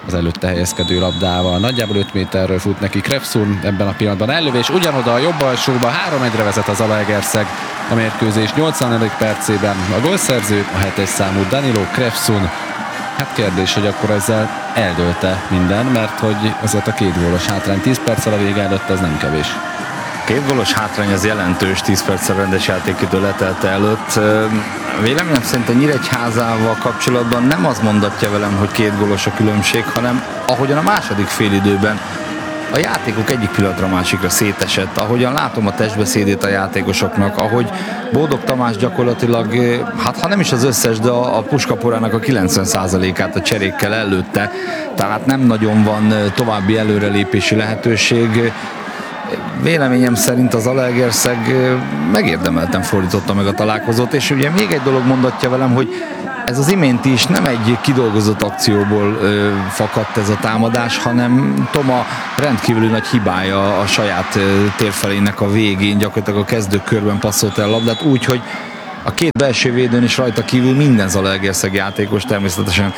[SPEAKER 1] az előtte helyezkedő labdával. Nagyjából öt méterről fut neki Krefsun, ebben a pillanatban ellövés, ugyanoda a jobb alsóba, három egyre vezet az Zalaegerszeg a mérkőzés nyolcvannegyedik percében. A gólszerző, a hetes számú Danilo Krefsun. Hát kérdés, hogy akkor ezzel eldőlte minden, mert hogy azért a két gólos hátrány tíz perccel a vége előtt az nem kevés.
[SPEAKER 2] Két gólos hátrány az jelentős, tíz perccel rendes játékidő letelte előtt. Véleményem szerint a Nyíregyházával kapcsolatban nem az mondatja velem, hogy két gólos a különbség, hanem ahogyan a második félidőben a játékok egyik pillanatra másikra szétesett, ahogyan látom a testbeszédét a játékosoknak, ahogy Bódog Tamás gyakorlatilag, hát ha nem is az összes, de a, a puskaporának a kilencven százalékát a cserékkel előtte, tehát nem nagyon van további előrelépési lehetőség. Véleményem szerint az Zalaegerszeg megérdemelten fordította meg a találkozót, és ugye még egy dolog mondatja velem, hogy ez az imént is nem egy kidolgozott akcióból ö, fakadt ez a támadás, hanem Toma rendkívüli nagy hibája a saját ö, térfelének a végén, gyakorlatilag a kezdőkörben passzolt el a labdát úgy, hogy a két belső védőn is rajta kívül minden Zalaegerszeg játékos, természetesen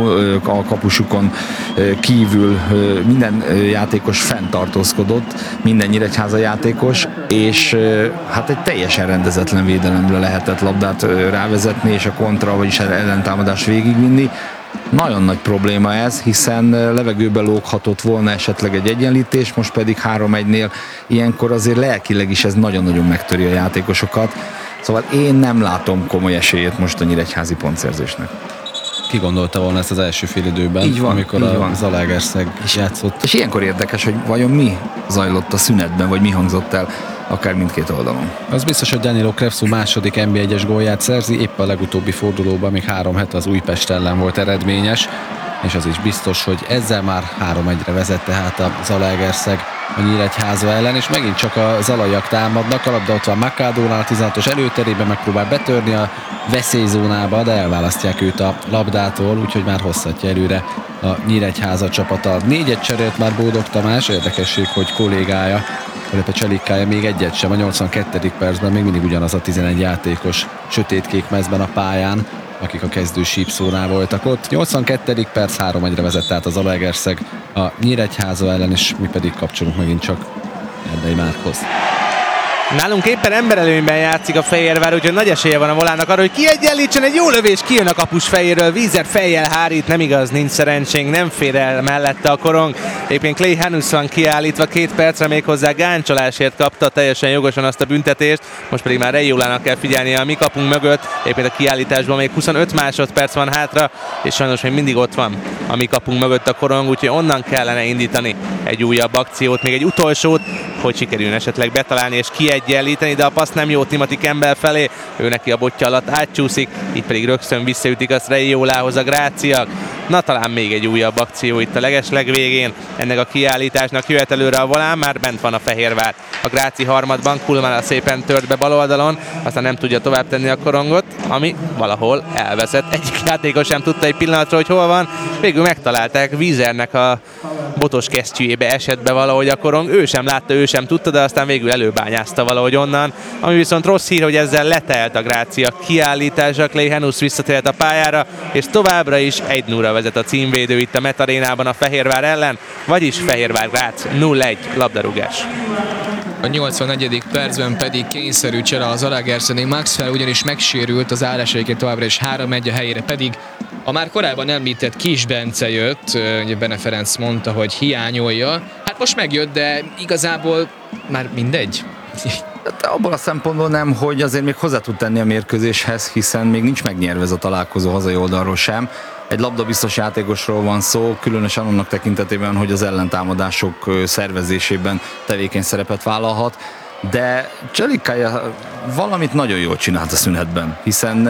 [SPEAKER 2] a kapusukon kívül minden játékos fenntartózkodott, minden Nyíregyháza játékos, és hát egy teljesen rendezetlen védelemre lehetett labdát rávezetni, és a kontra, vagyis ellentámadást végigvinni. Nagyon nagy probléma ez, hiszen levegőbe lóghatott volna esetleg egy egyenlítés, most pedig három egynél ilyenkor azért lelkileg is ez nagyon-nagyon megtöri a játékosokat. Szóval én nem látom komoly esélyét most a nyíregyházi pontszerzésnek.
[SPEAKER 1] Ki gondolta volna ezt az első fél időben,
[SPEAKER 2] így van,
[SPEAKER 1] amikor
[SPEAKER 2] így
[SPEAKER 1] a
[SPEAKER 2] van.
[SPEAKER 1] Zalaegerszeg játszott?
[SPEAKER 2] És ilyenkor érdekes, hogy vajon mi zajlott a szünetben, vagy mi hangzott el akár mindkét oldalon.
[SPEAKER 1] Az biztos, hogy Danilo Krefsun második en bé egyes gólját szerzi, épp a legutóbbi fordulóban, még három hete az Újpest ellen volt eredményes, és az is biztos, hogy ezzel már három egyre vezet tehát a Zalaegerszeg a Nyíregyháza ellen, és megint csak a zalaiak támadnak, a labda ott van Makádónál, a tizenhatos előterében megpróbál betörni a veszélyzónába, de elválasztják őt a labdától, úgyhogy már hosszatja előre a Nyíregyháza csapata. Négyet cserélt már Bódog Tamás, érdekesség, hogy kollégája, illetve Cselikája még egyet sem, a nyolcvankettedik percben még mindig ugyanaz a tizenegy játékos sötétkék mezben a pályán, akik a kezdő sípszónál voltak ott. nyolcvankettedik perc, három egyre vezet tehát az Zalaegerszeg a Nyíregyháza ellen, és mi pedig kapcsolunk megint csak Erdei Márkhoz.
[SPEAKER 4] Nálunk éppen emberelőnyben játszik a Fehérvár, úgyhogy nagy esélye van a Volának arra, hogy kiegyenlítsen, egy jó lövés, kijön a kapus fejéről, Vízer fejjel hárít, nem igaz, nincs szerencsénk, nem fér el mellette a korong. Éppen Clay Hanus van kiállítva, két percre még hozzá gáncsolásért kapta teljesen jogosan azt a büntetést, most pedig már Rejólának kell figyelnie a mi kapunk mögött, éppen a kiállításban még huszonöt másodperc van hátra, és sajnos még mindig ott van a mi kapunk mögött a korong, úgyhogy onnan kellene indítani egy újabb akciót, még egy utolsót, hogy sikerüljön esetleg betalálni és kiegyenlíteni, de a passz nem jó Timothy Campbell felé, ő neki a botja alatt átcsúszik, itt pedig rögtön visszaütik azt Rejólához a gráciak. Na talán még egy újabb akció itt a legesleg végén, ennek a kiállításnak jöhet előre a Volán, már bent van a Fehérvár. A Gráci harmadban Kulmala szépen tört be bal oldalon, aztán nem tudja tovább tenni a korongot, ami valahol elveszett. Egyik játékos sem tudta egy pillanatra, hogy hol van, végül megtalálták, Vízernek a botos kesztyűjébe esett be valahogy a korong, ő sem látta, ő sem tudta, de aztán végül előbányázta valahogy onnan, ami viszont rossz hír, hogy ezzel letelt a Grácia kiállítása, Clay Hanus visszatért a pályára, és továbbra is egy nulla vezet a címvédő itt a Metarénában a Fehérvár ellen, vagyis Fehérvár Grác nulla egy labdarúgás.
[SPEAKER 3] A nyolcvannegyedik percben pedig kényszerű csere az Zalaegerszegnél, Maxwell ugyanis megsérült, az állás egyébként továbbra is három egy, a helyére pedig a már korábban említett Kis Bence jött, ugye Bene Ferenc mondta, hogy hiányolja. Hát most megjött, de igazából már mindegy.
[SPEAKER 2] De abból a szempontból nem, hogy azért még hozzá tud tenni a mérkőzéshez, hiszen még nincs megnyerve ez a találkozó hazai oldalról sem. Egy labdabiztos játékosról van szó, különösen annak tekintetében, hogy az ellentámadások szervezésében tevékeny szerepet vállalhat, de Cselikája valamit nagyon jól csinált a szünetben, hiszen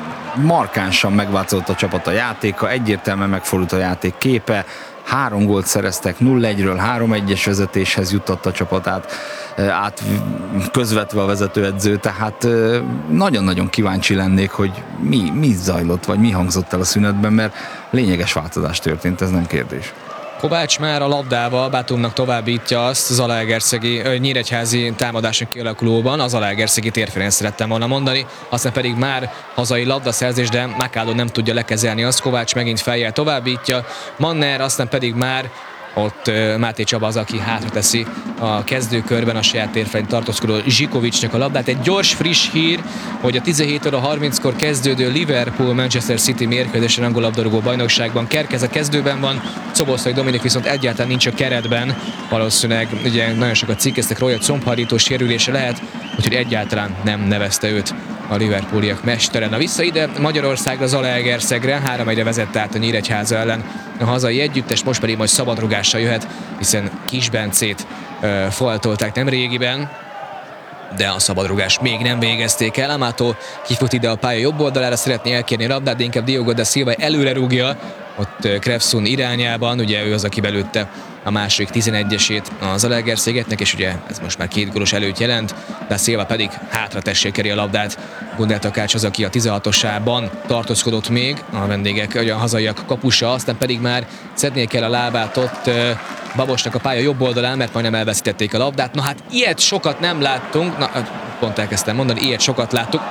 [SPEAKER 2] markánsan megváltozott a csapat a játéka, egyértelműen megfordult a játék képe, három gólt szereztek, nulla egyről három egyes vezetéshez juttatta a csapatát, át közvetve a vezetőedző, tehát nagyon-nagyon kíváncsi lennék, hogy mi, mi zajlott, vagy mi hangzott el a szünetben, mert lényeges változás történt, ez nem kérdés.
[SPEAKER 3] Kovács már a labdával Batumnak továbbítja azt Zalaegerszegi, nyíregyházi támadáson kialakulóban, az Zalaegerszegi térfélén szerettem volna mondani, aztán pedig már hazai labdaszerzés, de Makádó nem tudja lekezelni azt, Kovács megint feljel továbbítja, Manner, aztán pedig már ott Máté Csaba az, aki hátra teszi a kezdőkörben a saját térfelén tartózkodó Zsikovicsnak a labdát. Egy gyors, friss hír, hogy a tizenhét óra harminckor kezdődő Liverpool-Manchester City mérkőzésen angol labdarúgó bajnokságban Kerkez a kezdőben van, Szoboszlai Dominik viszont egyáltalán nincs a keretben, valószínűleg ugye nagyon sokat cikkeztek róla, hogy combhajlító sérülése lehet, úgyhogy egyáltalán nem nevezte őt a liverpooliak mestere. Na vissza ide Magyarországra, Zalaegerszegre, három egyre vezette át a Nyíregyháza ellen a hazai együttes, most pedig majd szabadrugással jöhet, hiszen Kisbencét ö, faltolták nem régiben, de a szabadrugás még nem végezték el. Amato kifut ide a pálya jobb oldalára, szeretné elkérni a labdát, de inkább Diogo da Silva előre rúgja, ott Krefsun irányában, ugye ő az, aki belőtte a második tizenegyesét a Zalaegerszegetnek, és ugye ez most már két gólos előtt jelent, de Silva pedig hátra tessékeri a labdát. Gundel Takács az, aki a tizenhatosában tartózkodott még, a vendégek, a hazaiak kapusa, aztán pedig már szednie kell a lábát ott Babosnak a pálya jobb oldalán, mert majdnem elveszítették a labdát. Na hát ilyet sokat nem láttunk, na pont elkezdtem mondani, ilyet sokat láttuk.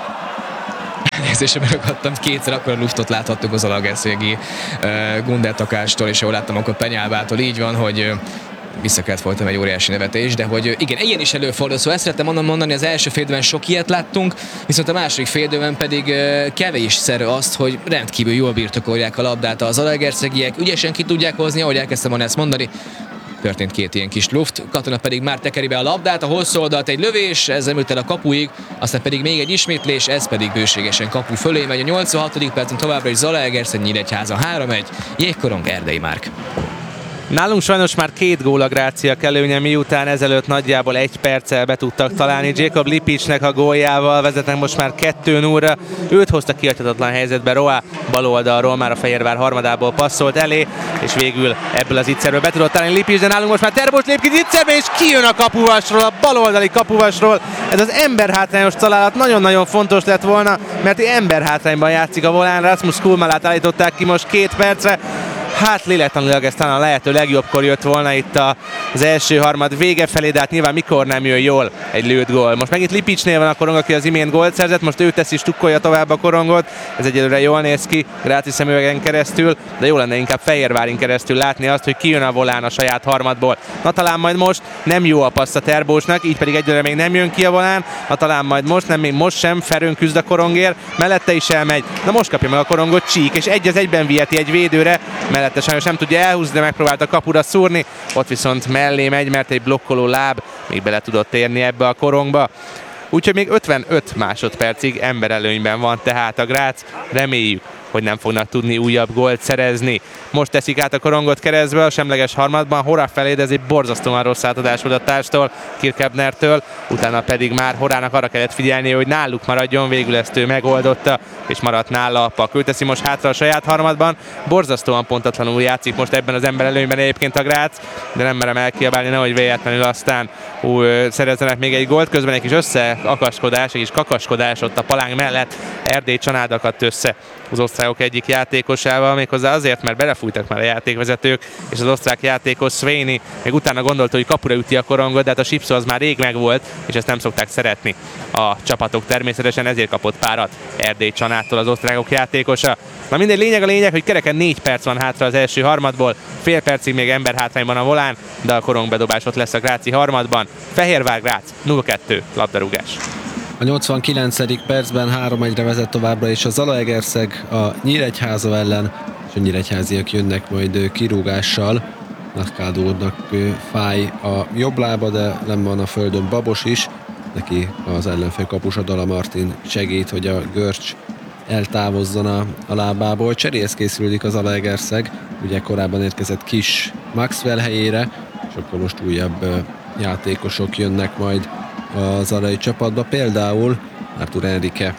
[SPEAKER 3] Nézésre megragadtam, kétszer akkor a luftot láthattuk az Zalaegerszegi uh, Gundel Takástól, és jól láttam, akkor Penyálvától így van, hogy uh, vissza kellett folytam egy óriási nevetés, de hogy uh, igen, ilyen is előfordul, szóval ezt szerettem mondani, mondani, az első félidőben sok ilyet láttunk, viszont a második félidőben pedig uh, kevésszer azt, hogy rendkívül jól birtokolják a labdát a zalaegerszegiek, ügyesen ki tudják hozni, ahogy elkezdtem volna ezt mondani. Történt két ilyen kis luft, Katona pedig már tekeri be a labdát, a hosszú oldalt egy lövés, ezzel ült el a kapuig, aztán pedig még egy ismétlés, ez pedig bőségesen kapu fölé megy. A nyolcvanhatodik percen továbbra is Zalaegerszeg Nyíregyháza három egy, Jégkorong Erdei Márk.
[SPEAKER 4] Nálunk sajnos már két gól a Gráciak előnye, miután ezelőtt nagyjából egy perccel be tudtak találni. Jacob Lipicsnek a góljával vezetnek most már kettő nullra. Őt hozta kiadhatatlan helyzetbe Roa, bal oldalról már a Fehérvár harmadából passzolt elé, és végül ebből az ittszerből be tudott találni Lipics, de nálunk most már Terbos lép ki ittszerbe, és kijön a kapuvasról, a baloldali kapuvasról. Ez az emberhátrányos találat nagyon-nagyon fontos lett volna, mert emberhátrányban játszik a volán. Rasmus Kulmalát állították ki most két percre. Hát lélektanilag ez talán a lehető legjobbkor jött volna itt az első harmad vége felé, de hát nyilván mikor nem jön jól egy lőtt gól. Most megint Lipicsnél van a korong, aki az imént gólt szerzett, most ő teszi, stukkolja tovább a korongot, ez egyelőre jól néz ki Gráci szemüvegen keresztül, de jó lenne inkább Fehérvárin keresztül látni azt, hogy kijön a volán a saját harmadból. Na talán majd most nem jó a passz a Terbósnak, így pedig egyelőre még nem jön ki a volán, na talán majd most, nem még most sem, Ferőn küzd a korongért, mellette is elmegy, na most kapja meg a korongot Csík, és egy az egyben viheti egy védőre, mellette sajnos nem tudja elhúzni, de megpróbálta kapura szúrni, ott viszont mellé megy, mert egy blokkoló láb még bele tudott érni ebbe a korongba. Úgyhogy még ötvenöt másodpercig emberelőnyben van tehát a Grác, reméljük, hogy nem fognak tudni újabb gólt szerezni. Most teszik át a korongot keresztbe a semleges harmadban, Hora felé, de ez egy borzasztóan rossz átadás volt a társtól, Kirkebnertől, utána pedig már Horának arra kellett figyelnie, hogy náluk maradjon, végül ezt ő megoldotta, és maradt nála a pak. Ő teszi most hátra a saját harmadban, borzasztóan pontatlanul játszik most ebben az emberelőnyben egyébként a Grác, de nem merem elkiabálni, nehogy véletlenül aztán ú, szerezzenek még egy gólt, közben egy kis összeakaskodás, egy kis kakaskodás ott a palánk mellett, Erdély Csanád akadt össze az osztrákok egyik játékosával, méghozzá azért, mert belefújtak már a játékvezetők, és az osztrák játékos Svényi még utána gondolta, hogy kapura üti a korongot, de hát a sipszó az már rég megvolt, és ezt nem szokták szeretni a csapatok természetesen, ezért kapott párat Erdély Csanádtól az osztrákok játékosa. Na mindegy, lényeg a lényeg, hogy kereken négy perc van hátra az első harmadból, fél percig még emberhátrányban a volán, de a korongbedobás ott lesz a gráci harmadban. Fehérvár Grác nulla kettő labdarúgás.
[SPEAKER 1] A nyolcvankilencedik percben három egyre vezet továbbra is a Zalaegerszeg a Nyíregyháza ellen, és a nyíregyháziak jönnek majd kirúgással. Nakádónak fáj a jobb lába, de nem van a földön Babos is. Neki az ellenfél kapusa Dala Martin segít, hogy a görcs eltávozzon a, a lábából. Cseréhez készülődik az Zalaegerszeg, ugye korábban érkezett Kis Maxwell helyére, és akkor most újabb játékosok jönnek majd az arai csapatba, például Artur Enrique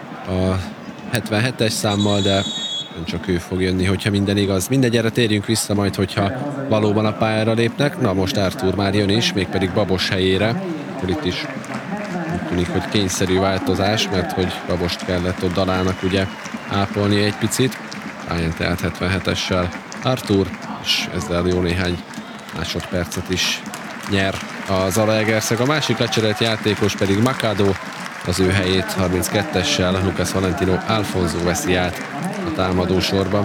[SPEAKER 1] a hetvenhetes számmal, de nem csak ő fog jönni, hogyha minden igaz. Mindegy, erre térjünk vissza majd, hogyha valóban a pályára lépnek. Na most Artur már jön is, mégpedig Babos helyére. Akkor itt is úgy tűnik, hogy kényszerű változás, mert hogy Babost kellett ott Dalának ugye ápolni egy picit. Pályán tehát hetvenhetessel Artur, és ezzel jó néhány másodpercet is nyer a Zalaegerszeg. A másik lecserélt játékos pedig Machado, az ő helyét harminckettessel Lucas Valentino Alfonso veszi át a támadó sorban.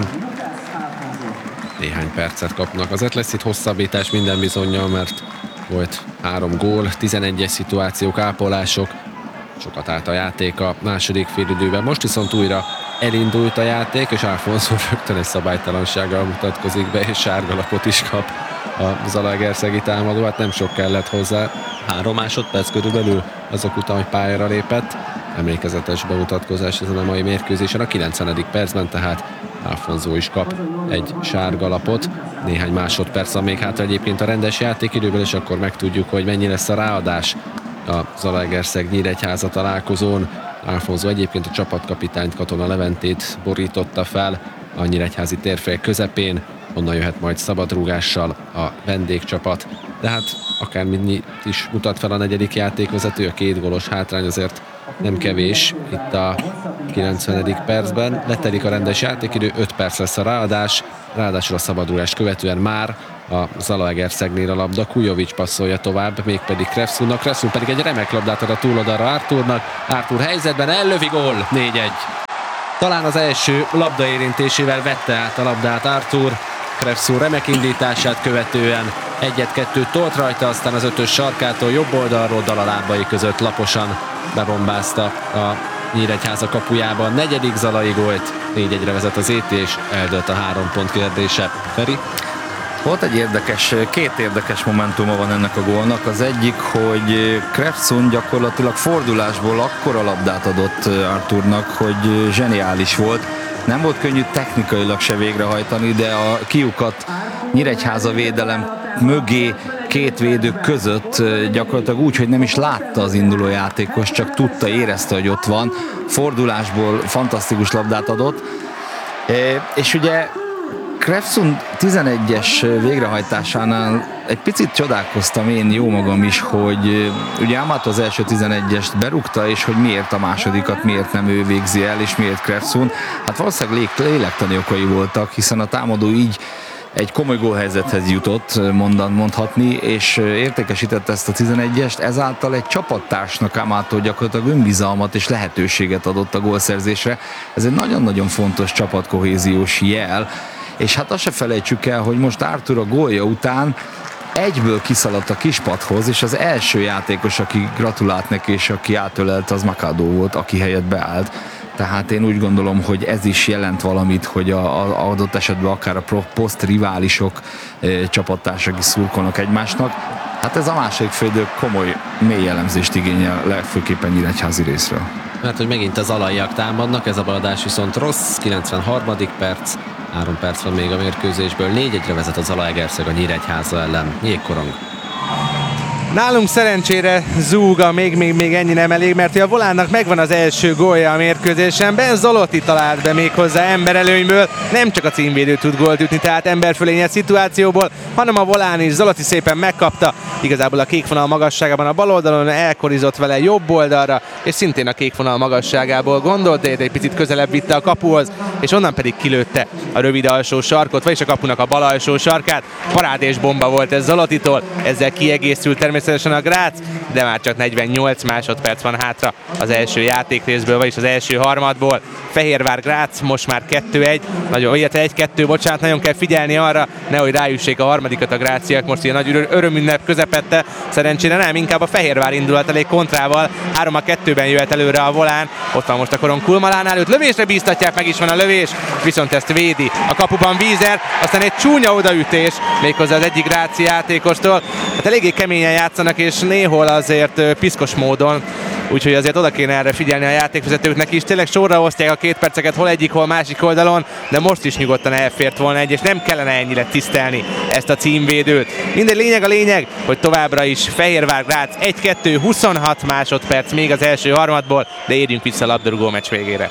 [SPEAKER 1] Néhány percet kapnak. Azért lesz itt hosszabbítás minden bizonnyal, mert volt három gól, tizenegyes szituációk, ápolások, sokat állt a játék a második félidőben. Most viszont újra elindult a játék, és Alfonso rögtön egy szabálytalansággal mutatkozik be, és sárgalapot is kap a zalaegerszegi támadó. Hát nem sok kellett hozzá, három másodperc körülbelül azok után, hogy pályára lépett. Emlékezetes bemutatkozás ezen a mai mérkőzésen. A kilencvenedik percben tehát Alfonso is kap egy sárgalapot. Néhány másodperc van még hátra egyébként a rendes játékidőből, és akkor megtudjuk, hogy mennyi lesz a ráadás a Zalaegerszeg Nyíregyháza találkozón. Alfonso egyébként a csapatkapitányt, Katona Leventét borította fel a nyíregyházi térfél közepén, onnan jöhet majd szabadrúgással a vendégcsapat. De hát akármit is mutat fel a negyedik játékvezető, a két gólos hátrány azért nem kevés itt a kilencvenedik percben. Letelik a rendes játékidő, öt perc lesz a ráadás, ráadásul a szabadrugást követően már a Zalaegerszegnél a labda. Kujovics passzolja tovább, mégpedig Krefszunnak. Krefszun pedig egy remek labdát ad a túloldalra Arturnak. Artur helyzetben ellövi, gól, négy egy. Talán az első labdaérintésével vette át a labdát Artur. Krefszun remek indítását követően egyet-kettőt tolt rajta, aztán az ötös sarkától jobb oldalról dalalábai között laposan bebombázta a Nyíregyháza kapujában. Negyedik zalai gólt, négy egyre vezet az é té, és eldőlt a három pont kérdése. Feri?
[SPEAKER 2] Volt egy érdekes, két érdekes momentuma van ennek a gólnak. Az egyik, hogy Krefszun gyakorlatilag fordulásból akkora labdát adott Arturnak, hogy zseniális volt. Nem volt könnyű technikailag se végrehajtani, de a kiukat Nyíregyháza védelem mögé két védő között gyakorlatilag úgy, hogy nem is látta az induló játékos, csak tudta, érezte, hogy ott van. Fordulásból fantasztikus labdát adott. És ugye Krefszun tizenegyes végrehajtásánál egy picit csodálkoztam én jó magam is, hogy ugye Amato az első tizenegyest berúgta, és hogy miért a másodikat, miért nem ő végzi el, és miért Krefszun. Hát valószínűleg lélektani okai voltak, hiszen a támadó így egy komoly gólhelyzethez jutott, mondan, mondhatni, és értékesítette ezt a tizenegyest, ezáltal egy csapattársnak Amato gyakorlatilag önbizalmat és lehetőséget adott a gólszerzésre. Ez egy nagyon-nagyon fontos csapatkohéziós jel, és hát azt se felejtsük el, hogy most Artur a gólja után egyből kiszaladt a kispadhoz, és az első játékos, aki gratulált neki, és aki átölelte, az Machado volt, aki helyett beállt. Tehát én úgy gondolom, hogy ez is jelent valamit, hogy a, a adott esetben akár a posztriválisok e, csapattársak is szurkolnak egymásnak. Hát ez a második félidő komoly, mély elemzést igényel, legfőképpen nyíregyházi részről.
[SPEAKER 1] Mert hogy megint az alaiak támadnak, ez a beadás viszont rossz, kilencvenharmadik perc, három perc van még a mérkőzésből, négy egyre vezet a Zalaegerszeg a Nyíregyháza ellen. Jégkorong.
[SPEAKER 4] Nálunk szerencsére zúga, még, még, még ennyi nem elég, mert a Volánnak megvan az első gólja a mérkőzésen. Ben Zolotti talált be méghozzá emberelőnyből, nem csak a címvédő tud gólt ütni, tehát emberfölényes szituációból, hanem a Volán is. Zolotti szépen megkapta, igazából a kék vonal magasságában a bal oldalon, elkorizott vele jobb oldalra, és szintén a kék vonal magasságából gondolt, de egy picit közelebb vitte a kapuhoz, és onnan pedig kilőtte a rövid alsó sarkot, vagyis a kapunak a bal alsó sarkát. Parádés bomba volt ez Zolottitól, ezzel kiegészült természetesen a Grác, de már csak negyvennyolc másodperc van hátra az első játékrészből, vagyis az első harmadból. Fehérvár Grác most már kettő egy, nagyon, illetve egy kettő, bocsánat, nagyon kell figyelni arra, nehogy rájussék a harmadikat a gráciák, most ilyen nagy örömünnep közepette, szerencsére nem, inkább a Fehérvár indulat elég kontrával, három a kettőben jöhet előre a Volán, ott van most a Koron Kulmalán őt lövésre bíztatják, meg is van a lövés, viszont ezt védi a kapuban Vízer, aztán egy csúnya odaütés, méghozzá az egyik gráci játékostól, hát eléggé keményen játszanak, és néhol azért piszkos módon, úgyhogy azért oda kéne erre figyelni a játékvezetőknek is. Tényleg sorra osztják a két perceket, hol egyik, hol másik oldalon, de most is nyugodtan elfért volna egy, és nem kellene ennyire tisztelni ezt a címvédőt. Mindegy, lényeg a lényeg, hogy továbbra is Fehérvár Grác egy kettő, huszonhat másodperc még az első harmadból, de érjünk vissza a labdarúgó meccs végére.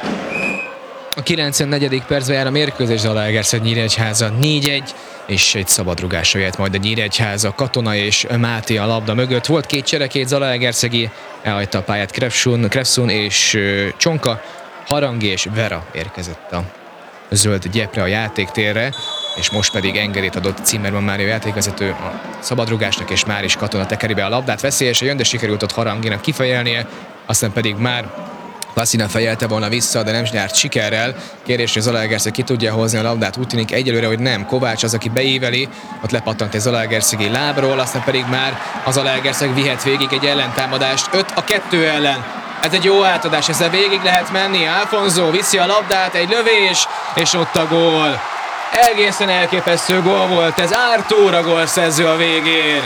[SPEAKER 3] A kilencvennegyedik percben jár a mérkőzés, Zalaegerszeg Nyíregyháza négy egy, és egy szabadrugásra jött majd a Nyíregyháza. Katona és Máté a labda mögött. Volt két csere, két zalaegerszegi, elhagyta a pályát Krefszun, Krefszun és Csonka, Harangi és Vera érkezett a zöld gyepre a játéktérre. és most pedig engedélyt adott Zimmermann Mária játékvezető a szabadrugásnak, és már is Katona tekeri be a labdát. Veszélyesen jön, de sikerült ott Haranginak kifejelnie, aztán pedig már Lassina fejelte volna vissza, de nem járt sikerrel. Kérdés, hogy Zalaegerszeg ki tudja hozni a labdát, úgy tűnik egyelőre, hogy nem. Kovács az, aki beíveli, ott lepattant egy Zalaegerszegi lábról, aztán pedig már az Zalaegerszeg vihet végig egy ellentámadást. öt a kettő ellen. Ez egy jó átadás, ezzel végig lehet menni. Alfonso viszi a labdát, egy lövés, és ott a gól. Egészen elképesztő gól volt ez. Artúr a gólszerző a végén.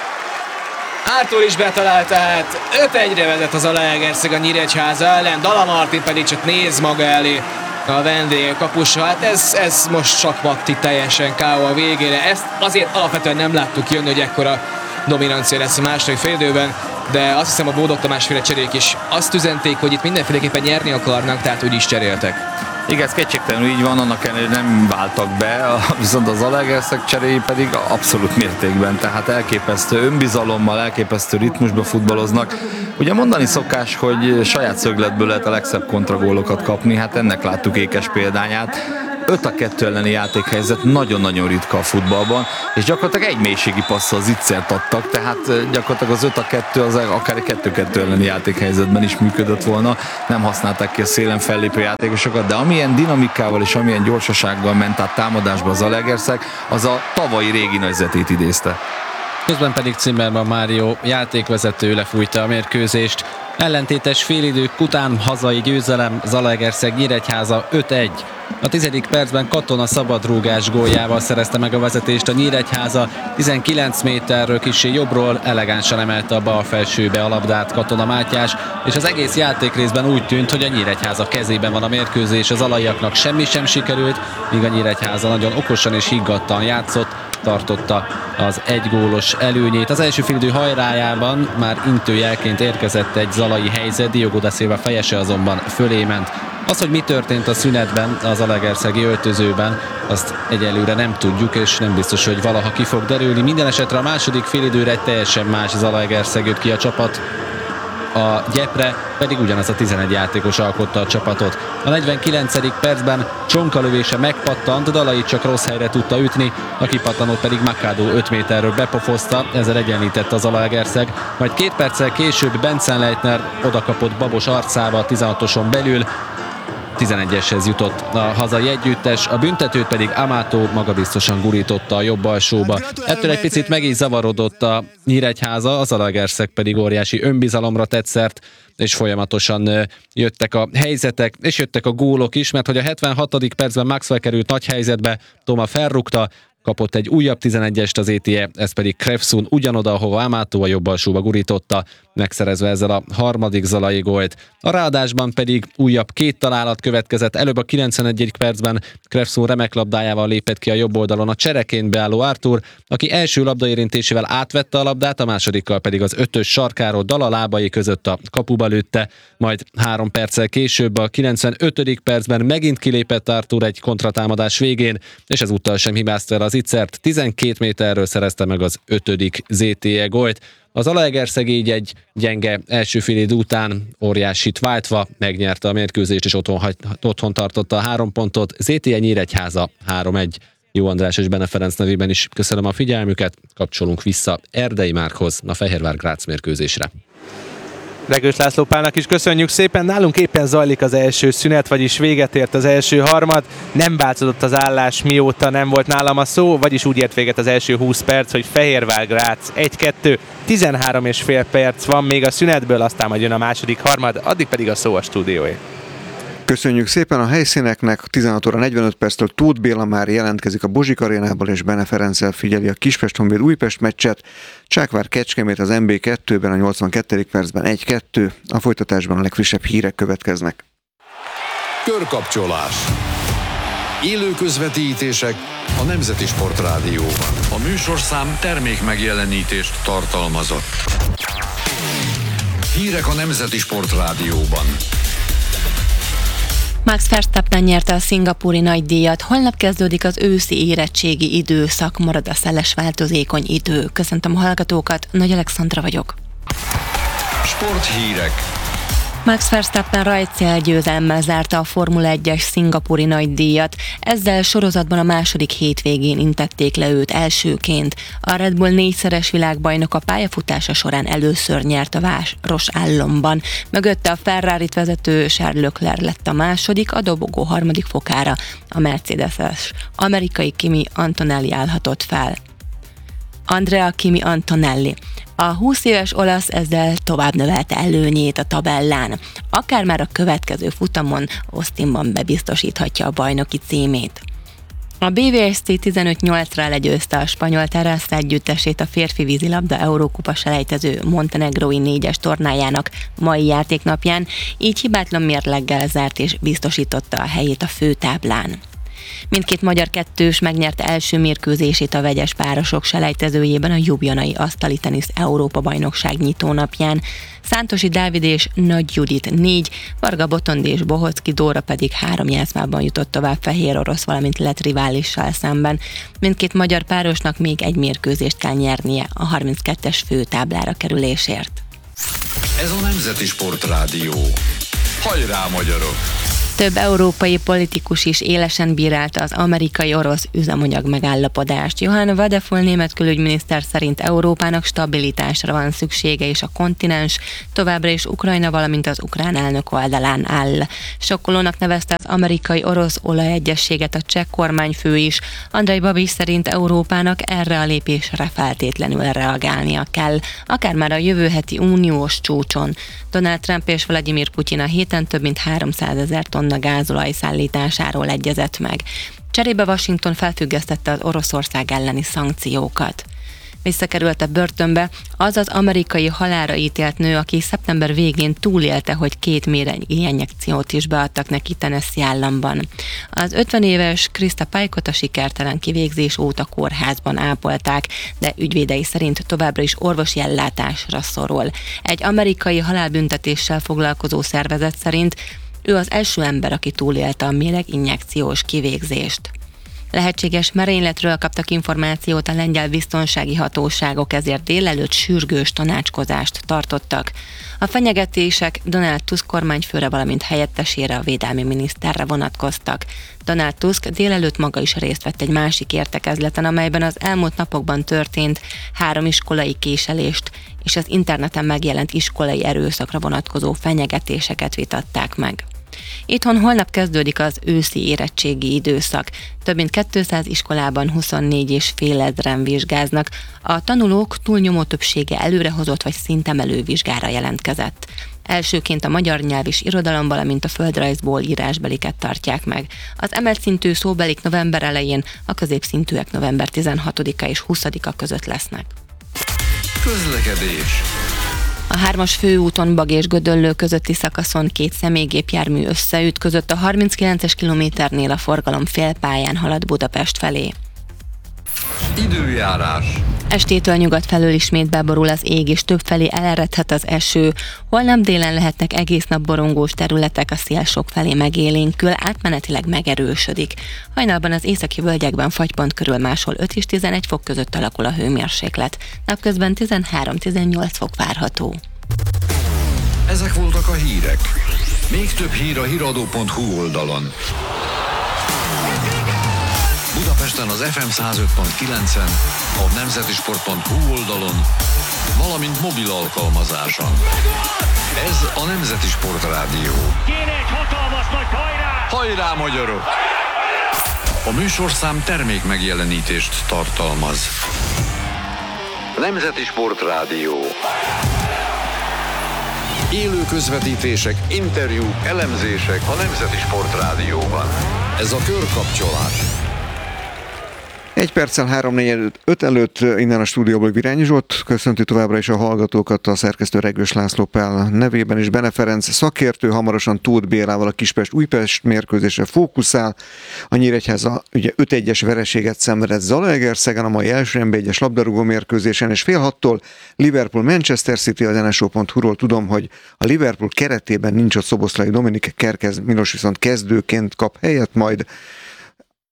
[SPEAKER 3] Artúr is betalált át, öt egyre vezet az Zalaegerszeg a Nyíregyháza ellen, Dala Martin pedig csak néz maga elé a vendégkapusa. Hát ez, ez most sakmatti teljesen ká ó a végére. Ezt azért alapvetően nem láttuk jönni, hogy ekkora dominancia lesz a második félidőben, de azt hiszem a Bódog Tamás féle cserék is azt üzenték, hogy itt mindenféleképpen nyerni akarnak, tehát úgy is cseréltek.
[SPEAKER 2] Igen, ez kétségtelenül így van, annak ellenére nem váltak be, viszont az Zalaegerszeg cseréi pedig abszolút mértékben, tehát elképesztő önbizalommal, elképesztő ritmusba futballoznak. Ugye mondani szokás, hogy saját szögletből lehet a legszebb kontragólokat kapni, hát ennek láttuk ékes példányát. öt a kettő elleni játékhelyzet nagyon-nagyon ritka a futballban, és gyakorlatilag egy mélységi passzal zicsert adtak, tehát gyakorlatilag az öt a kettő az akár egy kettő kettő elleni játékhelyzetben is működött volna, nem használták ki a szélen fellépő játékosokat, de amilyen dinamikával és amilyen gyorsasággal ment át támadásba az Zalaegerszeg, az a tavalyi régi nagyzetét idézte.
[SPEAKER 1] Közben pedig Zimmermann Mário játékvezető lefújta a mérkőzést. Ellentétes félidők után hazai győzelem, Zalaegerszeg Nyíregyháza öt egy. A tizedik percben Katona szabadrúgás góljával szerezte meg a vezetést a Nyíregyháza. tizenkilenc méterről kissé jobbról elegánsan emelte a bal felsőbe a labdát Katona Mátyás, és az egész játékrészben úgy tűnt, hogy a Nyíregyháza kezében van a mérkőzés, az alaiaknak semmi sem sikerült, míg a Nyíregyháza nagyon okosan és higgadtan játszott, tartotta az egygólos előnyét. Az első félidő hajrájában már intőjelként érkezett egy zalai helyzet, Diogo da Silva fejese azonban fölé ment. Az, hogy mi történt a szünetben, az zalaegerszegi öltözőben, azt egyelőre nem tudjuk, és nem biztos, hogy valaha ki fog derülni. Minden esetre a második félidőre egy teljesen más Zalaegerszeg jött ki a csapat. A gyepre pedig ugyanaz a tizenegy játékos alkotta a csapatot. A negyvenkilencedik percben Csonka lövése megpattant, Dalai csak rossz helyre tudta ütni, a kipattanót pedig Makádó öt méterről bepofozta, ezzel egyenlített a Zalaegerszeg. Majd két perccel később Benzenleitner odakapott Babos arcába a tizenhatoson belül, tizenegyeshez jutott a hazai együttes, a büntetőt pedig Amato magabiztosan gurította a jobb alsóba. Ettől egy picit meg is zavarodott a Nyíregyháza, a Zalaegerszeg pedig óriási önbizalomra tett szert, és folyamatosan jöttek a helyzetek, és jöttek a gólok is, mert hogy a hetvenhatodik percben Maxwell került nagy helyzetbe, Toma felrúgta, kapott egy újabb tizenegyest az é té e, ez pedig Krefsun ugyanoda, ahova Amato a jobb alsóba gurította, megszerezve ezzel a harmadik zalai gólt. A ráadásban pedig újabb két találat következett, előbb a kilencvenegyedik percben Krefsun remek labdájával lépett ki a jobb oldalon a csereként beálló Artúr, aki első labdaérintésével átvette a labdát, a másodikkal pedig az ötös sarkáról Dala lábai között a kapuba lőtte, majd három perccel később a kilencvenötödik percben megint kilépett Artúr egy kontratámadás végén, és ezúttal sem hibázta el az Itzert, tizenkét méterről szerezte meg az ötödik zé té e gólt. Az Zalaegerszeg így egy gyenge első félidő után óriásit váltva megnyerte a mérkőzést, és otthon, hagy, otthon tartotta a három pontot. zé té e Nyíregyháza három egy. Jó András és Bene Ferenc nevében is köszönöm a figyelmüket, kapcsolunk vissza Erdei Márkhoz a Fehérvár-Grác mérkőzésre.
[SPEAKER 4] Regős László Pálnak is köszönjük szépen. Nálunk éppen zajlik az első szünet, vagyis véget ért az első harmad. Nem változott az állás, mióta nem volt nálam a szó, vagyis úgy ért véget az első húsz perc, hogy Fehérvár-Grác egy kettő, tizenhárom és fél perc van még a szünetből, aztán majd jön a második harmad, addig pedig a szó a stúdióé.
[SPEAKER 5] Köszönjük szépen a helyszíneknek, tizenhat óra negyvenöt perctől Tóth Béla már jelentkezik a Bozsik arénából, és Bene Ferenccel figyeli a Kispest-Honvéd Újpest meccset. Csákvár Kecskemét az em bé kettőben a nyolcvankettedik percben egy kettő, a folytatásban a legfrissebb hírek következnek.
[SPEAKER 6] Körkapcsolás. Élő közvetítések a Nemzeti Sportrádióban. A műsorszám termék megjelenítést tartalmazott. Hírek a Nemzeti Sportrádióban.
[SPEAKER 7] Max Verstappen nyerte a szingapúri nagydíjat, holnap kezdődik az őszi érettségi időszak, marad a szeles változékony idő. Köszöntöm a hallgatókat, Nagy Alexandra vagyok.
[SPEAKER 6] Sporthírek.
[SPEAKER 7] Max Verstappen rajtcél győzelemmel zárta a Formula egyes szingapúri nagydíjat, ezzel sorozatban a második hétvégén intették le őt elsőként. A Red Bull négyszeres világbajnok a pályafutása során először nyert a város államban. Mögötte a Ferrarit vezető Charles Leclerc lett a második, a dobogó harmadik fokára a Mercedes-es amerikai Kimi Antonelli állhatott fel. Andrea Kimi Antonelli. A húsz éves olasz ezzel tovább növelte előnyét a tabellán. Akár már a következő futamon Austinban bebiztosíthatja a bajnoki címét. A bé vé es cé tizenöt nyolcra legyőzte a spanyol Terrassa együttesét a férfi vízilabda Eurókupa selejtező montenegrói négyes tornájának mai játéknapján, így hibátlan mérleggel zárt és biztosította a helyét a főtáblán. Mindkét magyar kettős megnyerte első mérkőzését a vegyes párosok selejtezőjében a Ljubljanai asztali tenisz Európa-bajnokság nyitónapján. Szántosi Dávid és Nagy Judit négy, Varga Botondi és Bohocki Dóra pedig három játszmában jutott tovább fehér orosz, valamint lett riválissal szemben. Mindkét magyar párosnak még egy mérkőzést kell nyernie a harminckettes főtáblára kerülésért.
[SPEAKER 6] Ez a Nemzeti Sportrádió. Hajrá, magyarok!
[SPEAKER 7] Több európai politikus is élesen bírálta az amerikai-orosz üzemanyag megállapodást. Johann Wadefull német külügyminiszter szerint Európának stabilitásra van szüksége, és a kontinens továbbra is Ukrajna, valamint az ukrán elnök oldalán áll. Sokkolónak nevezte az amerikai-orosz olajegyességet a cseh kormányfő is. Andrej Babiš szerint Európának erre a lépésre feltétlenül reagálnia kell, akár már a jövő heti uniós csúcson. Donald Trump és Vladimir Putyin a héten több mint háromszázezer tonna gázolaj szállításáról egyezett meg. Cserébe Washington felfüggesztette az Oroszország elleni szankciókat. Visszakerült a börtönbe az az amerikai halálra ítélt nő, aki szeptember végén túlélte, hogy két méregi injekciót is beadtak neki Tennessee államban. Az ötven éves Krista Pajkot a sikertelen kivégzés óta kórházban ápolták, de ügyvédei szerint továbbra is orvosi ellátásra szorul. Egy amerikai halálbüntetéssel foglalkozó szervezet szerint ő az első ember, aki túlélte a méreg injekciós kivégzést. Lehetséges merényletről kaptak információt a lengyel biztonsági hatóságok, ezért délelőtt sürgős tanácskozást tartottak. A fenyegetések Donald Tusk kormányfőre, valamint helyettesére, a védelmi miniszterre vonatkoztak. Donald Tusk délelőtt maga is részt vett egy másik értekezleten, amelyben az elmúlt napokban történt három iskolai késelést és az interneten megjelent iskolai erőszakra vonatkozó fenyegetéseket vitatták meg. Itthon holnap kezdődik az őszi érettségi időszak. Több mint kétszáz iskolában huszonnégy és fél ezren vizsgáznak. A tanulók túlnyomó többsége előrehozott vagy szintemelő vizsgára jelentkezett. Elsőként a magyar nyelv és irodalom, valamint a földrajzból írásbeliket tartják meg. Az emelt szintű szóbelik november elején, a középszintűek november tizenhatodika és huszadika között lesznek.
[SPEAKER 6] Közlekedés.
[SPEAKER 7] A hármas főúton Bag és Gödöllő közötti szakaszon két személygépjármű összeütközött, a harminckilences kilométernél a forgalom félpályán halad Budapest felé.
[SPEAKER 6] Időjárás.
[SPEAKER 7] Estétől nyugat felől ismét beborul az ég, és többfelé eleredhet az eső. Holnap délen lehetnek egész nap borongós területek, a szél sokfelé megélénkül, átmenetileg megerősödik. Hajnalban az északi völgyekben fagypont körül máshol öt és tizenegy fok között alakul a hőmérséklet. Napközben tizenhárom-tizennyolc fok várható.
[SPEAKER 6] Ezek voltak a hírek. Még több hír a híradó pont hu oldalon. Budapesten az ef em száz öt pont kilencen, a nemzetisport pont hu oldalon, valamint mobil alkalmazáson. Ez a Nemzeti Sportrádió.
[SPEAKER 8] Kéne egy hatalmas nagy hajrá!
[SPEAKER 6] Hajrá, magyarok! A műsorszám termék megjelenítést tartalmaz. Nemzeti Sportrádió. Élő közvetítések, interjúk, elemzések a Nemzeti Sportrádióban. Ez a körkapcsolás.
[SPEAKER 5] Egy perccel három négy öt előtt innen a stúdióból Virányi Zsolt köszönti továbbra is a hallgatókat, a szerkesztő Regős László Pál nevében, és Bene Ferenc szakértő hamarosan Tóth Bélával a Kispest-Újpest mérkőzésre fókuszál. A Nyíregyháza ugye öt egyes vereséget szenvedett Zalaegerszegen a mai első en bé egyes labdarúgó mérkőzésen, és fél hattól Liverpool Manchester City, az en es o pont hu-ról tudom, hogy a Liverpool keretében nincs ott Szoboszlai Dominik, Kerkez Milos viszont kezdőként kap helyet majd.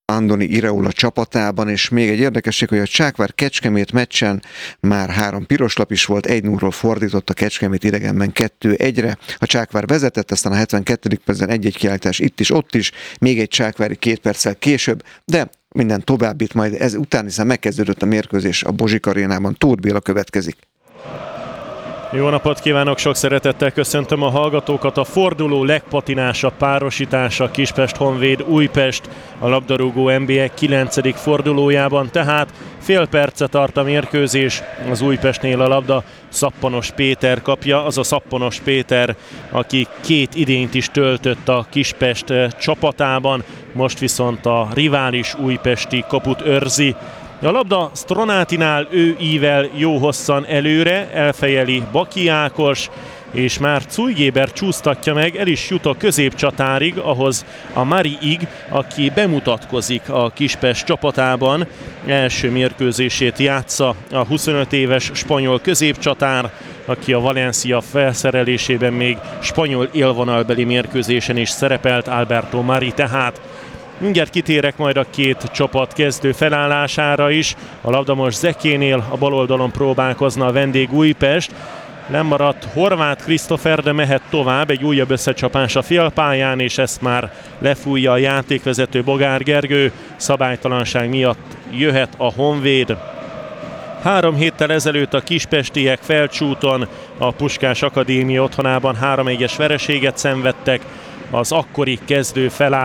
[SPEAKER 5] Andoni Iraola csapatában, és még egy érdekesség, hogy a Csákvár-Kecskemét meccsen már három piros lap is volt, egy nullról fordított a Kecskemét idegenben kettő egyre. A Csákvár vezetett, aztán a hetvenkettedik percben egy-egy kiállítás itt is, ott is, még egy csákvári két perccel később, de minden továbbit majd ez után, hiszen megkezdődött a mérkőzés a Bozsik arénában. Tóth Béla következik.
[SPEAKER 9] Jó napot kívánok, sok szeretettel köszöntöm a hallgatókat. A forduló legpatinásabb párosítása Kispest-Honvéd Újpest a labdarúgó en bé egy kilencedik fordulójában, tehát fél perce tart a mérkőzés, az Újpestnél a labda Szappanos Péter kapja, az a Szappanos Péter, aki két idényt is töltött a Kispest csapatában, most viszont a rivális újpesti kaput őrzi. A labda Stronátinál, ő ível jó hosszan előre, elfejeli Baki Ákos, és már Cujgéber csúsztatja meg, el is jut a középcsatárig, ahhoz a Mari Ig, aki bemutatkozik a Kispest csapatában, első mérkőzését játsza a huszonöt éves spanyol középcsatár, aki a Valencia felszerelésében még spanyol élvonalbeli mérkőzésen is szerepelt, Alberto Mari tehát. Mindjárt kitérek majd a két csapat kezdő felállására is. A labda most Zekénél, a bal oldalon próbálkozna a vendég Újpest. Lemaradt Horváth Krisztofer, de mehet tovább, egy újabb összecsapás a félpályán, és ezt már lefújja a játékvezető Bogár Gergő. Szabálytalanság miatt jöhet a Honvéd. Három héttel ezelőtt a kispestiek Felcsúton a Puskás Akadémia otthonában három egyes vereséget szenvedtek. Az akkori kezdő felállás